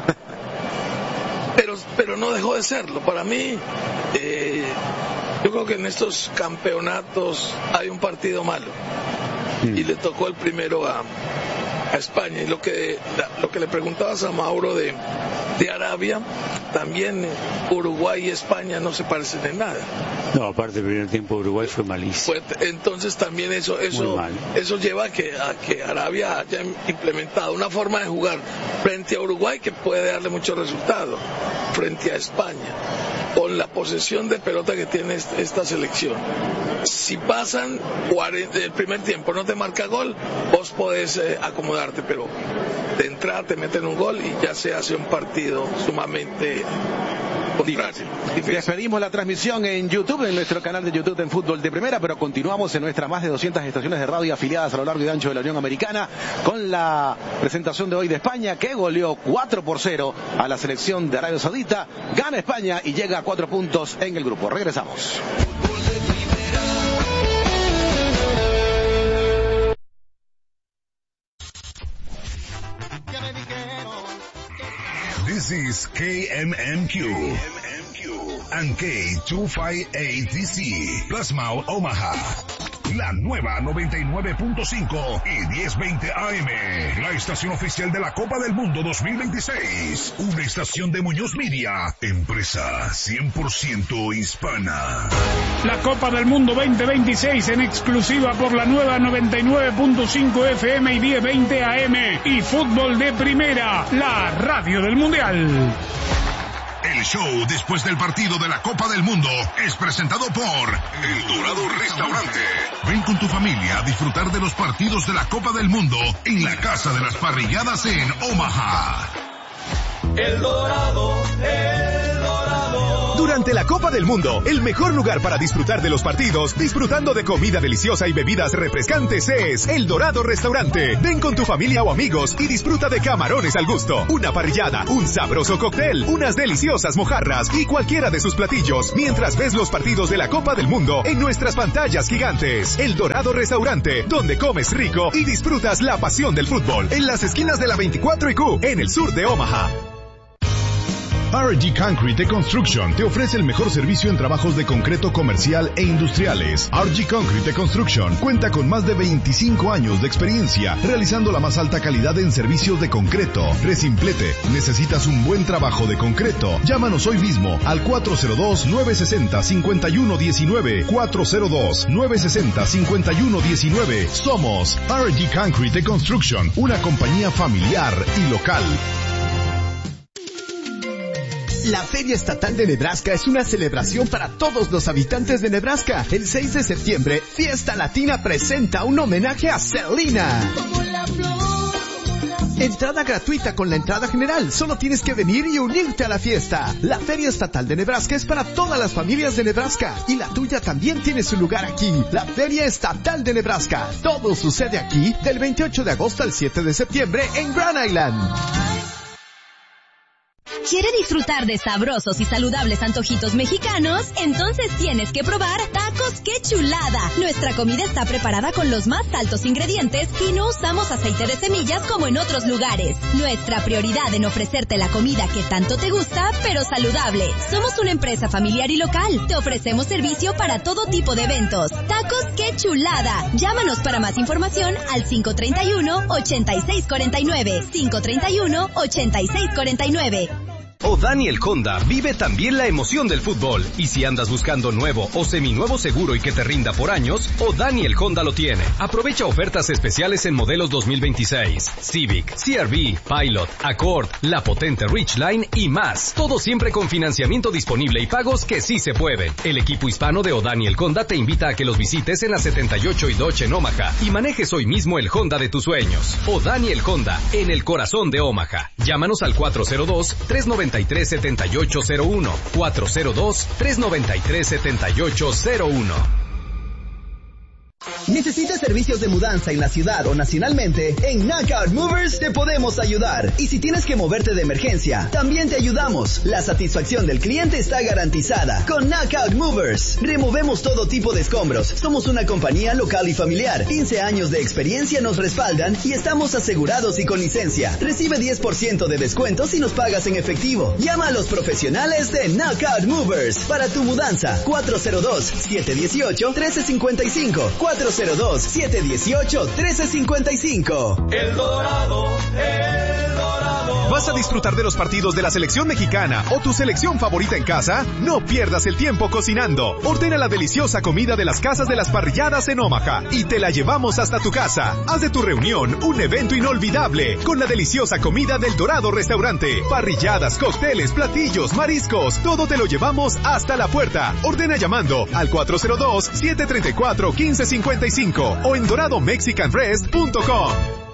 Pero no dejó de serlo. Para mí, yo creo que en estos campeonatos hay un partido malo. Y le tocó el primero a España. Y lo que le preguntabas a Mauro de Arabia, también Uruguay y España no se parecen en nada. No, aparte el primer tiempo Uruguay fue malísimo. Entonces también eso lleva a que Arabia haya implementado una forma de jugar frente a Uruguay que puede darle mucho resultado frente a España, con la posesión de pelota que tiene esta selección. Si pasan el primer tiempo, no te marca gol, vos podés acomodarte, pero de entrada te meten un gol y ya se hace un partido sumamente contrario. Despedimos la transmisión en YouTube, en nuestro canal de YouTube en Fútbol de Primera, pero continuamos en nuestras más de 200 estaciones de radio afiliadas a lo largo y ancho de la Unión Americana con la presentación de hoy de España, que goleó 4-0 a la selección de Arabia Saudita. Gana España y llega a 4 puntos en el grupo. Regresamos. This is KMMQ and K258DC, Plasma Omaha. La nueva 99.5 y 1020 AM. La estación oficial de la Copa del Mundo 2026. Una estación de Muñoz Media. Empresa 100% hispana. La Copa del Mundo 2026 en exclusiva por la nueva 99.5 FM y 1020 AM. Y Fútbol de Primera, la radio del Mundial. El show después del partido de la Copa del Mundo es presentado por El Dorado Restaurante. Ven con tu familia a disfrutar de los partidos de la Copa del Mundo en la Casa de las Parrilladas en Omaha. El Dorado, El Dorado. Durante la Copa del Mundo, el mejor lugar para disfrutar de los partidos, disfrutando de comida deliciosa y bebidas refrescantes es El Dorado Restaurante. Ven con tu familia o amigos y disfruta de camarones al gusto, una parrillada, un sabroso cóctel, unas deliciosas mojarras y cualquiera de sus platillos, mientras ves los partidos de la Copa del Mundo en nuestras pantallas gigantes. El Dorado Restaurante, donde comes rico y disfrutas la pasión del fútbol, en las esquinas de la 24 y Q, en el sur de Omaha. RG Concrete Construction te ofrece el mejor servicio en trabajos de concreto comercial e industriales. RG Concrete Construction cuenta con más de 25 años de experiencia realizando la más alta calidad en servicios de concreto. Resimplete, ¿necesitas un buen trabajo de concreto? Llámanos hoy mismo al 402-960-5119. 402-960-5119. Somos RG Concrete Construction, una compañía familiar y local. La Feria Estatal de Nebraska es una celebración para todos los habitantes de Nebraska. El 6 de septiembre, Fiesta Latina presenta un homenaje a Selena. Entrada gratuita con la entrada general. Solo tienes que venir y unirte a la fiesta. La Feria Estatal de Nebraska es para todas las familias de Nebraska. Y la tuya también tiene su lugar aquí. La Feria Estatal de Nebraska. Todo sucede aquí del 28 de agosto al 7 de septiembre en Grand Island. ¿Quiere disfrutar de sabrosos y saludables antojitos mexicanos? Entonces tienes que probar Tacos ¡Qué Chulada! Nuestra comida está preparada con los más altos ingredientes y no usamos aceite de semillas como en otros lugares. Nuestra prioridad en ofrecerte la comida que tanto te gusta, pero saludable. Somos una empresa familiar y local. Te ofrecemos servicio para todo tipo de eventos. Tacos ¡Qué Chulada! Llámanos para más información al 531-8649. 531-8649. O'Daniel Honda vive también la emoción del fútbol. Y si andas buscando nuevo o seminuevo seguro y que te rinda por años, O'Daniel Honda lo tiene. Aprovecha ofertas especiales en modelos 2026, Civic, CR-V, Pilot, Accord, la potente Ridgeline y más. Todo siempre con financiamiento disponible y pagos que sí se pueden. El equipo hispano de O'Daniel Honda te invita a que los visites en la 78 y Dodge en Omaha y manejes hoy mismo el Honda de tus sueños. O'Daniel Honda, en el corazón de Omaha. Llámanos al 402-393-7801. 402-393-7801. ¿Necesitas servicios de mudanza en la ciudad o nacionalmente? En Knockout Movers te podemos ayudar. Y si tienes que moverte de emergencia, también te ayudamos. La satisfacción del cliente está garantizada. Con Knockout Movers, removemos todo tipo de escombros. Somos una compañía local y familiar. 15 años de experiencia nos respaldan y estamos asegurados y con licencia. Recibe 10% de descuento si nos pagas en efectivo. Llama a los profesionales de Knockout Movers para tu mudanza. 402-718-1355. 402-718-1355. El Dorado, El Dorado. ¿Vas a disfrutar de los partidos de la selección mexicana o tu selección favorita en casa? No pierdas el tiempo cocinando. Ordena la deliciosa comida de las casas de las parrilladas en Omaha y te la llevamos hasta tu casa. Haz de tu reunión un evento inolvidable con la deliciosa comida del Dorado Restaurante. Parrilladas, cócteles, platillos, mariscos, todo te lo llevamos hasta la puerta. Ordena llamando al 402-734-1555 o en doradomexicanrest.com.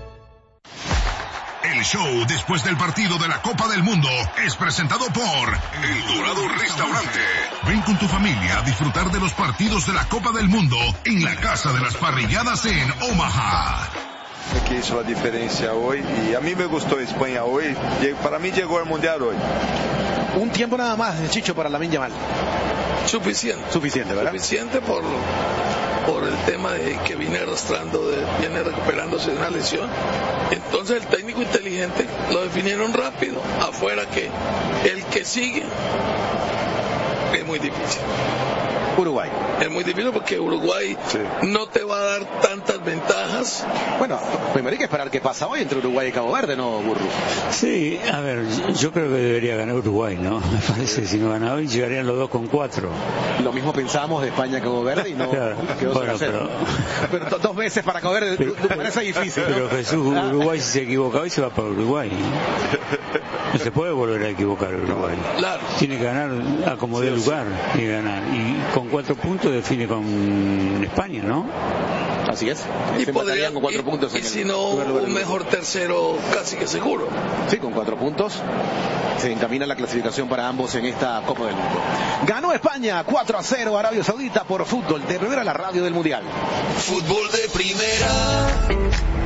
El show después del partido de la Copa del Mundo es presentado por El Dorado Restaurante. Ven con tu familia a disfrutar de los partidos de la Copa del Mundo en la Casa de las Parrilladas en Omaha. Que hizo la diferencia hoy y a mí me gustó España hoy. Para mí llegó al Mundial hoy. Un tiempo nada más, Chicho, para Lamine Yamal. Suficiente, ¿verdad? Suficiente por el tema de que viene viene recuperándose de una lesión. Entonces el técnico inteligente lo definieron rápido. Afuera que el que sigue es muy difícil. Uruguay. Es muy difícil porque Uruguay no te va a dar tantas ventajas. Bueno, primero hay que esperar qué pasa hoy entre Uruguay y Cabo Verde, ¿no, Burru? Sí, a ver, yo creo que debería ganar Uruguay, ¿no? Me parece que si no gana hoy llegarían los dos con 4. Lo mismo pensábamos de España-Cabo Verde y no quedó bueno, pero 2 veces para Cabo Verde parece difícil, ¿no? Pero Jesús, Uruguay si se equivoca hoy se va para Uruguay. No se puede volver a equivocar Uruguay. Claro. Tiene que ganar a como dé lugar y ganar. Y con 4 puntos define con España, ¿no? Así es. Y podrían con 4 puntos. Y si no, un mejor tercero casi que seguro. Sí, con 4 puntos se encamina la clasificación para ambos en esta Copa del Mundo. Ganó España 4-0 Arabia Saudita por Fútbol de Primera, la radio del Mundial. Fútbol de Primera.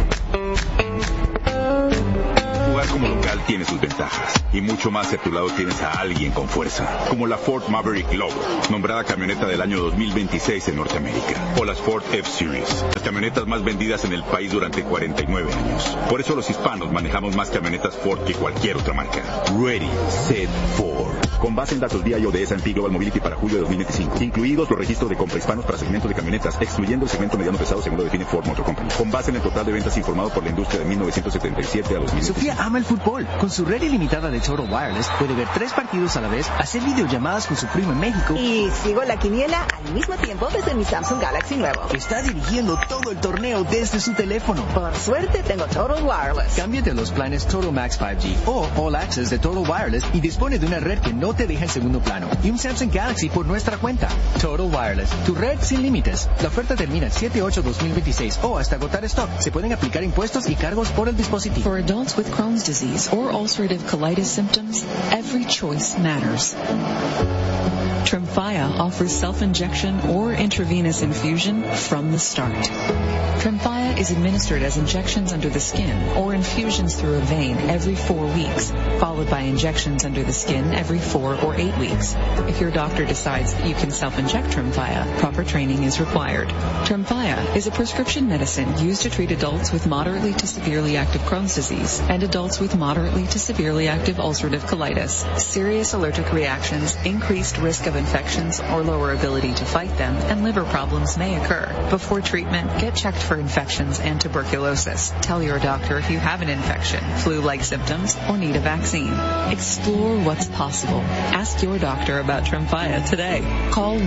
Jugar como local tiene sus ventajas y mucho más si a tu lado tienes a alguien con fuerza, como la Ford Maverick Lover, nombrada camioneta del año 2026 en Norteamérica, o las Ford F-Series, las camionetas más vendidas en el país durante 49 años. Por eso los hispanos manejamos más camionetas Ford que cualquier otra marca. Ready, Set, Ford. Con base en datos DIO de S&P Global Mobility para julio de 2025, incluidos los registros de compra hispanos para segmentos de camionetas, excluyendo el segmento mediano pesado según lo define Ford Motor Company. Con base en el total de ventas informado por la industria de 1977 a 2025. Sofía ama el fútbol. Con su red ilimitada de Total Wireless puede ver 3 partidos a la vez, hacer videollamadas con su primo en México y sigo la quiniela al mismo tiempo desde mi Samsung Galaxy nuevo. Está dirigiendo todo el torneo desde su teléfono. Por suerte tengo Total Wireless. Cámbiate a los planes Total Max 5G o All Access de Total Wireless y dispone de una red que no te deja en segundo plano y un Samsung Galaxy por nuestra cuenta. Total Wireless, tu red sin límites. La oferta termina el 7/8/2026 o hasta agotar stock. Se pueden aplicar impuestos y cargos por el dispositivo. For adults with Crohn's disease or ulcerative colitis symptoms, every choice matters. Tremfya offers self-injection or intravenous infusion from the start. Tremfya is administered as injections under the skin or infusions through a vein every 4 weeks, followed by injections under the skin every 4 or 8 weeks. If your doctor decides that you can self-inject Tremfya, proper training is required. Tremfya is a prescription medicine used to treat adults with moderately to severely active Crohn's disease and adults with moderately to severely active ulcerative colitis. Serious allergic reactions, increased risk of infections or lower ability to fight them, and liver problems may occur. Before treatment, get checked for infections and tuberculosis. Tell your doctor if you have an infection, flu-like symptoms, or need a vaccine. Explore what's possible. Ask your doctor about Tremfya today. Call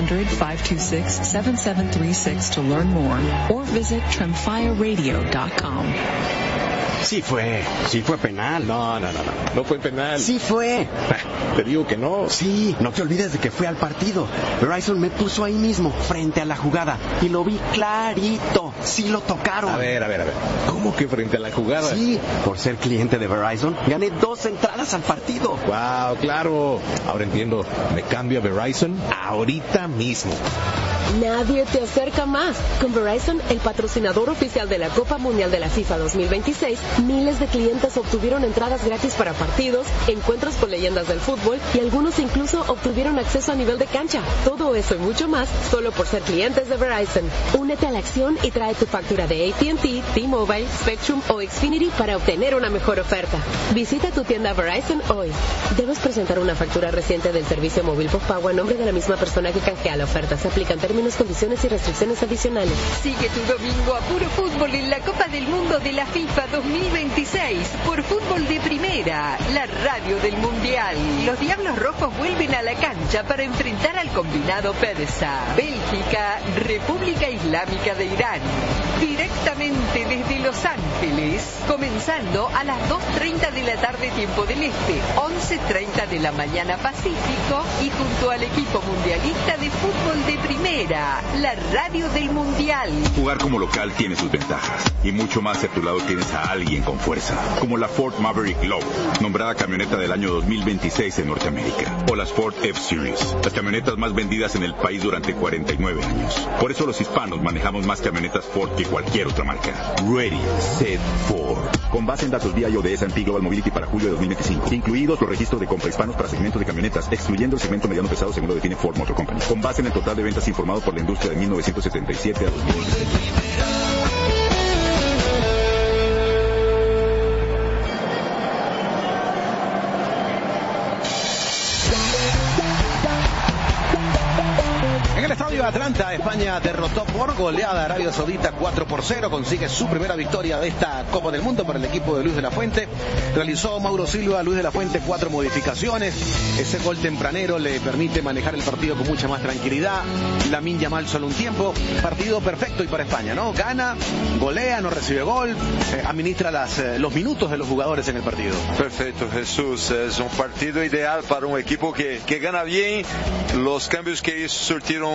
1-800-526-7736 to learn more or visit tremfyaradio.com. Sí fue penal. No fue penal. Sí fue. Te digo que no. Sí, no te olvides de que fui al partido. Verizon me puso ahí mismo, frente a la jugada, y lo vi clarito. Sí lo tocaron. A ver. ¿Cómo que frente a la jugada? Sí, por ser cliente de Verizon, gané 2 entradas al partido. Wow, claro. Ahora entiendo. Me cambio a Verizon ahorita mismo. Nadie te acerca más. Con Verizon, el patrocinador oficial de la Copa Mundial de la FIFA 2026, miles de clientes obtuvieron entradas gratis para partidos, encuentros con leyendas del fútbol y algunos incluso obtuvieron acceso a nivel de cancha. Todo eso y mucho más solo por ser clientes de Verizon. Únete a la acción y trae tu factura de AT&T, T-Mobile, Spectrum o Xfinity para obtener una mejor oferta. Visita tu tienda Verizon hoy. Debes presentar una factura reciente del servicio móvil postpago a nombre de la misma persona que canjea la oferta. Se aplican términos, condiciones y restricciones adicionales. Sigue tu domingo a puro fútbol en la Copa del Mundo de la FIFA 2026 por Fútbol de Primera, la radio del Mundial. Los Diablos Rojos vuelven a la cancha para enfrentar al combinado persa, Bélgica, República Islámica de Irán. Directamente desde Los Ángeles, comenzando a las 2:30 de la tarde tiempo del Este, 11:30 de la mañana Pacífico, y junto al equipo mundialista de Fútbol de Primera, la radio del Mundial. Jugar como local tiene sus ventajas y mucho más si a tu lado tienes a alguien con fuerza, como la Ford Maverick Lover, nombrada camioneta del año 2026 en Norteamérica, o las Ford F-Series, las camionetas más vendidas en el país durante 49 años. Por eso los hispanos manejamos más camionetas Ford que cualquier otra marca. Ready, Set, Ford. Con base en datos DIO de S&P Global Mobility para julio de 2025, incluidos los registros de compra hispanos para segmentos de camionetas, excluyendo el segmento mediano pesado según lo define Ford Motor Company. Con base en el total de ventas informado por la industria de 1977 a 2025. En el estadio Atlanta, España derrotó por goleada a Arabia Saudita 4-0, consigue su primera victoria de esta Copa del Mundo para el equipo de Luis de la Fuente. Realizó Mauro Silva, Luis de la Fuente, 4 modificaciones. Ese gol tempranero le permite manejar el partido con mucha más tranquilidad. Lamine Yamal solo un tiempo, partido perfecto y para España, ¿no? Gana, golea, no recibe gol, administra los minutos de los jugadores en el partido. Perfecto, Jesús, es un partido ideal para un equipo que gana bien. Los cambios que hizo surtieron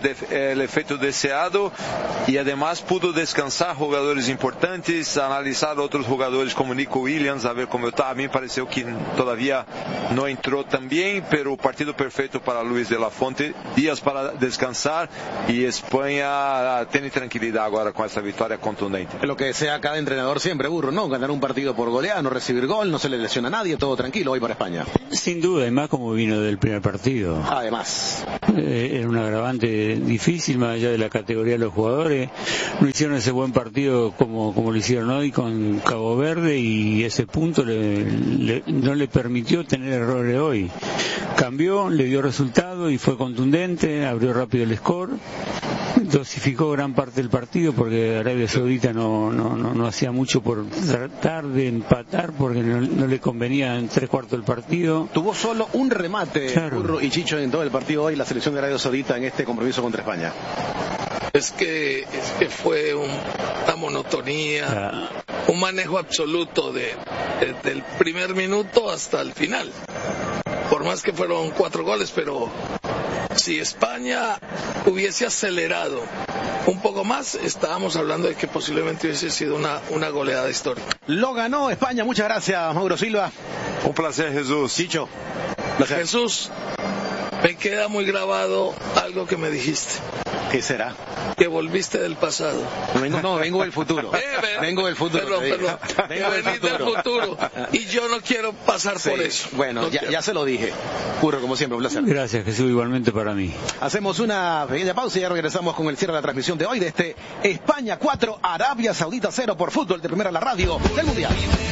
el efecto deseado y además pudo descansar jugadores importantes, analizar otros jugadores como Nico Williams, a ver cómo está. A mí me pareció que todavía no entró tan bien, pero partido perfecto para Luis de la Fuente, días para descansar y España tiene tranquilidad ahora con esta victoria contundente. Lo que sea cada entrenador siempre, Burro, ¿no? Ganar un partido por goleada, no recibir gol, no se le lesiona a nadie, todo tranquilo hoy para España. Sin duda, además como vino del primer partido. Además. Era un agravante difícil, más allá de la categoría de los jugadores. No hicieron ese buen partido como lo hicieron hoy con Cabo Verde y ese punto no le permitió tener errores hoy. Cambió, le dio resultado y fue contundente, abrió rápido el score, dosificó gran parte del partido porque Arabia Saudita no hacía mucho por tratar de empatar porque no le convenía en 3/4 del partido. Tuvo solo un remate, claro. Burro y Chicho, en todo el partido hoy la selección de Arabia Saudita en este compromiso contra España. Es que fue una monotonía, un manejo absoluto desde el primer minuto hasta el final. Por más que fueron 4 goles, pero si España hubiese acelerado un poco más, estábamos hablando de que posiblemente hubiese sido una goleada histórica. Lo ganó España, muchas gracias, Mauro Silva. Un placer, Jesús. Chicho. Placer. Jesús, me queda muy grabado algo que me dijiste. ¿Qué será? Que volviste del pasado. Vengo del futuro. Vengo del futuro. Perdón. Venís del futuro. Y yo no quiero pasar por eso. Bueno, no ya se lo dije. Burro, como siempre, un placer. Gracias, Jesús, igualmente para mí. Hacemos una pequeña pausa y ya regresamos con el cierre de la transmisión de hoy de este España 4, Arabia Saudita 0 por Fútbol de Primera, la radio del Mundial.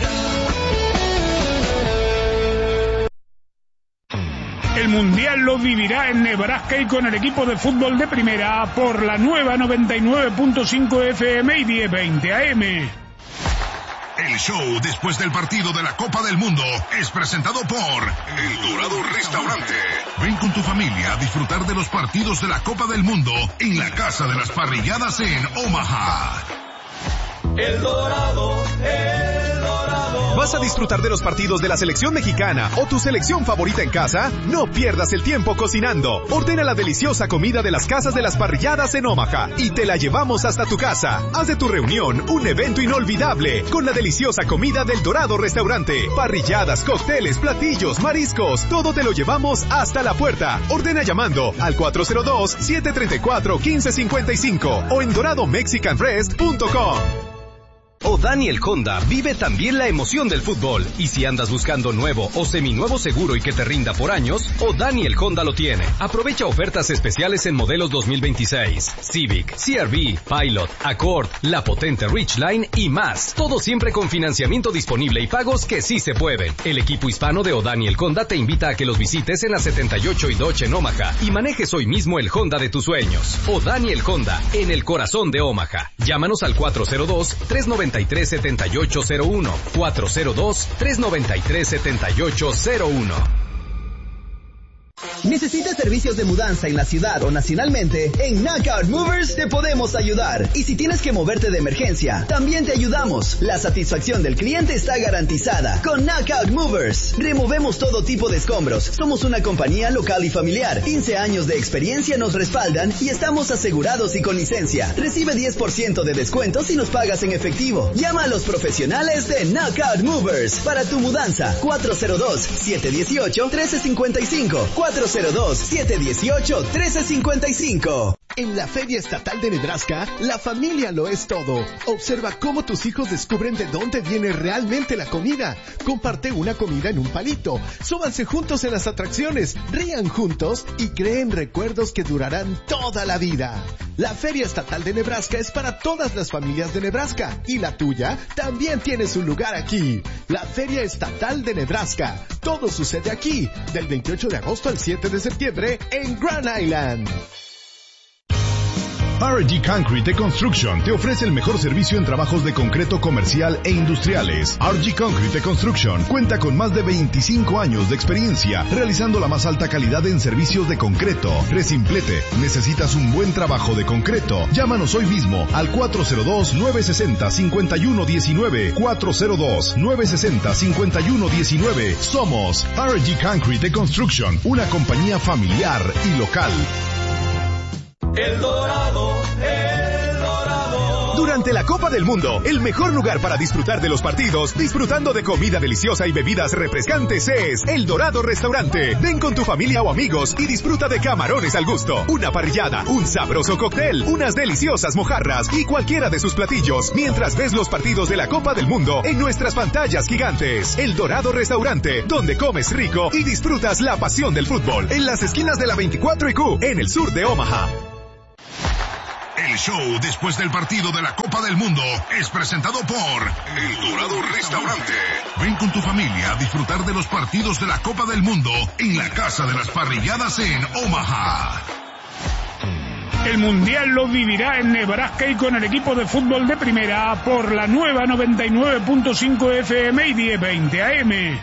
El Mundial lo vivirá en Nebraska y con el equipo de fútbol de Primera por la nueva 99.5 FM y 1020 AM. El show después del partido de la Copa del Mundo es presentado por El Dorado Restaurante. Ven con tu familia a disfrutar de los partidos de la Copa del Mundo en la Casa de las Parrilladas en Omaha. El Dorado. ¿Vas a disfrutar de los partidos de la selección mexicana o tu selección favorita en casa? No pierdas el tiempo cocinando. Ordena la deliciosa comida de las Casas de las Parrilladas en Omaha y te la llevamos hasta tu casa. Haz de tu reunión un evento inolvidable con la deliciosa comida del Dorado Restaurante. Parrilladas, cócteles, platillos, mariscos, todo te lo llevamos hasta la puerta. Ordena llamando al 402-734-1555 o en doradomexicanrest.com. O'Daniel Honda vive también la emoción del fútbol. Y si andas buscando nuevo o seminuevo seguro y que te rinda por años, O'Daniel Honda lo tiene. Aprovecha ofertas especiales en modelos 2026, Civic, CR-V, Pilot, Accord, la potente Ridgeline y más. Todo siempre con financiamiento disponible y pagos que sí se pueden. El equipo hispano de O'Daniel Honda te invita a que los visites en la 78 y Dodge en Omaha y manejes hoy mismo el Honda de tus sueños. O'Daniel Honda, en el corazón de Omaha. Llámanos al 402-393-7801. 402-393-7801. ¿Necesitas servicios de mudanza en la ciudad o nacionalmente? En Knockout Movers te podemos ayudar. Y si tienes que moverte de emergencia, también te ayudamos. La satisfacción del cliente está garantizada. Con Knockout Movers, removemos todo tipo de escombros. Somos una compañía local y familiar. 15 años de experiencia nos respaldan y estamos asegurados y con licencia. Recibe 10% de descuento si nos pagas en efectivo. Llama a los profesionales de Knockout Movers para tu mudanza. 402-718-1355. 402-718-1355. En la Feria Estatal de Nebraska, la familia lo es todo. Observa cómo tus hijos descubren de dónde viene realmente la comida. Comparte una comida en un palito. Súbanse juntos en las atracciones, rían juntos y creen recuerdos que durarán toda la vida. La Feria Estatal de Nebraska es para todas las familias de Nebraska y la tuya también tiene su lugar aquí. La Feria Estatal de Nebraska. Todo sucede aquí, del 28 de agosto al 7 de septiembre en Grand Island. RG Concrete Construction te ofrece el mejor servicio en trabajos de concreto comercial e industriales. RG Concrete Construction cuenta con más de 25 años de experiencia realizando la más alta calidad en servicios de concreto. Resimplete, ¿necesitas un buen trabajo de concreto? Llámanos hoy mismo al 402-960-5119. 402-960-5119. Somos RG Concrete Construction, una compañía familiar y local. El Dorado, El Dorado. Durante la Copa del Mundo, el mejor lugar para disfrutar de los partidos, disfrutando de comida deliciosa y bebidas refrescantes es El Dorado Restaurante. Ven con tu familia o amigos y disfruta de camarones al gusto, una parrillada, un sabroso cóctel, unas deliciosas mojarras y cualquiera de sus platillos, mientras ves los partidos de la Copa del Mundo en nuestras pantallas gigantes. El Dorado Restaurante, donde comes rico y disfrutas la pasión del fútbol, en las esquinas de la 24 y Q, en el sur de Omaha. El show después del partido de la Copa del Mundo es presentado por El Dorado Restaurante. Ven con tu familia a disfrutar de los partidos de la Copa del Mundo en la Casa de las Parrilladas en Omaha. El Mundial lo vivirá en Nebraska y con el equipo de fútbol de primera por la nueva 99.5 FM y 1020 AM.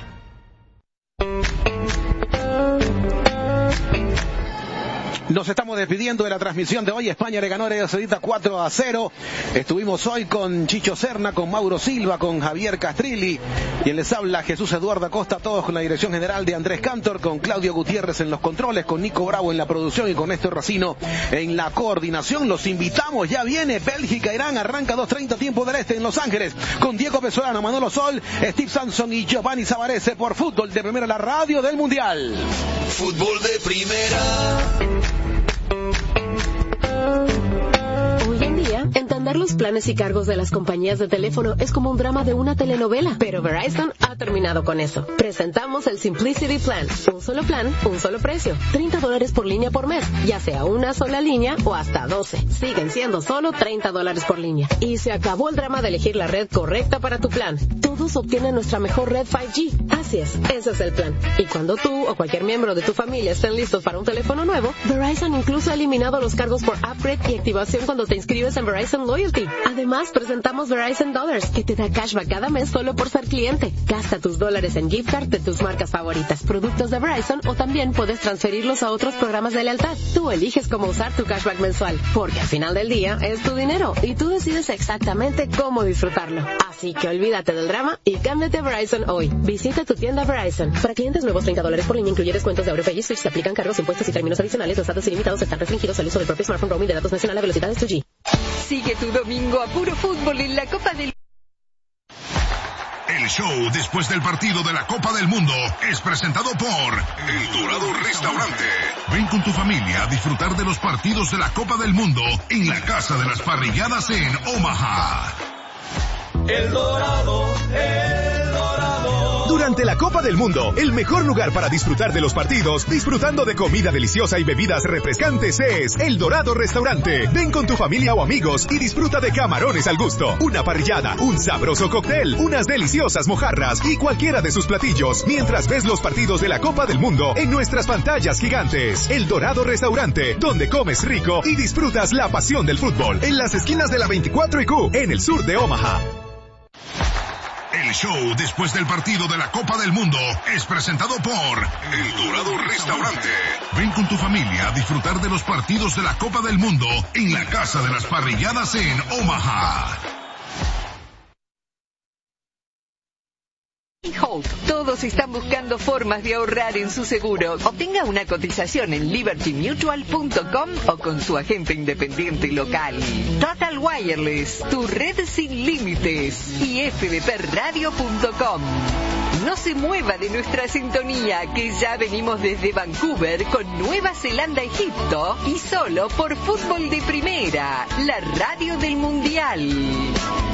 Nos estamos despidiendo de la transmisión de hoy. España le ganó a Arabia Saudita 4-0. Estuvimos hoy con Chicho Serna, con Mauro Silva, con Javier Castrilli. Y les habla Jesús Eduardo Acosta, todos con la dirección general de Andrés Cantor, con Claudio Gutiérrez en los controles, con Nico Bravo en la producción y con Néstor Racino en la coordinación. Los invitamos, ya viene Bélgica-Irán, arranca 2:30 tiempo del este en Los Ángeles, con Diego Pesolano, Manolo Sol, Steve Sampson y Giovanni Savarese por Fútbol de Primera, la radio del Mundial. Fútbol de Primera. Hoy en día, entender los planes y cargos de las compañías de teléfono es como un drama de una telenovela, pero Verizon ha terminado con eso. Presentamos el Simplicity Plan. Un solo plan, un solo precio. $30 por línea por mes, ya sea una sola línea o hasta 12. Siguen siendo solo $30 por línea. Y se acabó el drama de elegir la red correcta para tu plan. Todos obtienen nuestra mejor red 5G. Así es, ese es el plan. Y cuando tú o cualquier miembro de tu familia estén listos para un teléfono nuevo, Verizon incluso ha eliminado los cargos por upgrade y activación cuando te inscribes en Verizon Loyalty. Además, presentamos Verizon Dollars, que te da cashback cada mes solo por ser cliente. Gasta tus dólares en gift card de tus marcas favoritas, productos de Verizon, o también puedes transferirlos a otros programas de lealtad. Tú eliges cómo usar tu cashback mensual, porque al final del día es tu dinero y tú decides exactamente cómo disfrutarlo. Así que olvídate del drama y cámbiate a Verizon hoy. Visita tu tienda Verizon. Para clientes nuevos, $30 por línea incluye descuentos de AuroPay y Switch. Se aplican cargos, impuestos y términos adicionales. Los datos ilimitados están restringidos al uso del propio smartphone. Roaming de datos nacional a velocidades 2G. Sigue tu domingo a puro fútbol en la Copa del... El show después del partido de la Copa del Mundo es presentado por El Dorado Restaurante. Ven con tu familia a disfrutar de los partidos de la Copa del Mundo en la Casa de las Parrilladas en Omaha. El Dorado, El Dorado. Durante la Copa del Mundo, el mejor lugar para disfrutar de los partidos, disfrutando de comida deliciosa y bebidas refrescantes es El Dorado Restaurante. Ven con tu familia o amigos y disfruta de camarones al gusto, una parrillada, un sabroso cóctel, unas deliciosas mojarras y cualquiera de sus platillos, mientras ves los partidos de la Copa del Mundo en nuestras pantallas gigantes. El Dorado Restaurante, donde comes rico y disfrutas la pasión del fútbol, en las esquinas de la 24 y Q, en el sur de Omaha. El show después del partido de la Copa del Mundo es presentado por El Dorado Restaurante. Ven con tu familia a disfrutar de los partidos de la Copa del Mundo en la Casa de las Parrilladas en Omaha. Hope. Todos están buscando formas de ahorrar en su seguro. Obtenga una cotización en libertymutual.com o con su agente independiente local. Total Wireless, tu red sin límites. Y fdpradio.com. No se mueva de nuestra sintonía, que ya venimos desde Vancouver con Nueva Zelanda, Egipto, y solo por Fútbol de Primera, la radio del Mundial.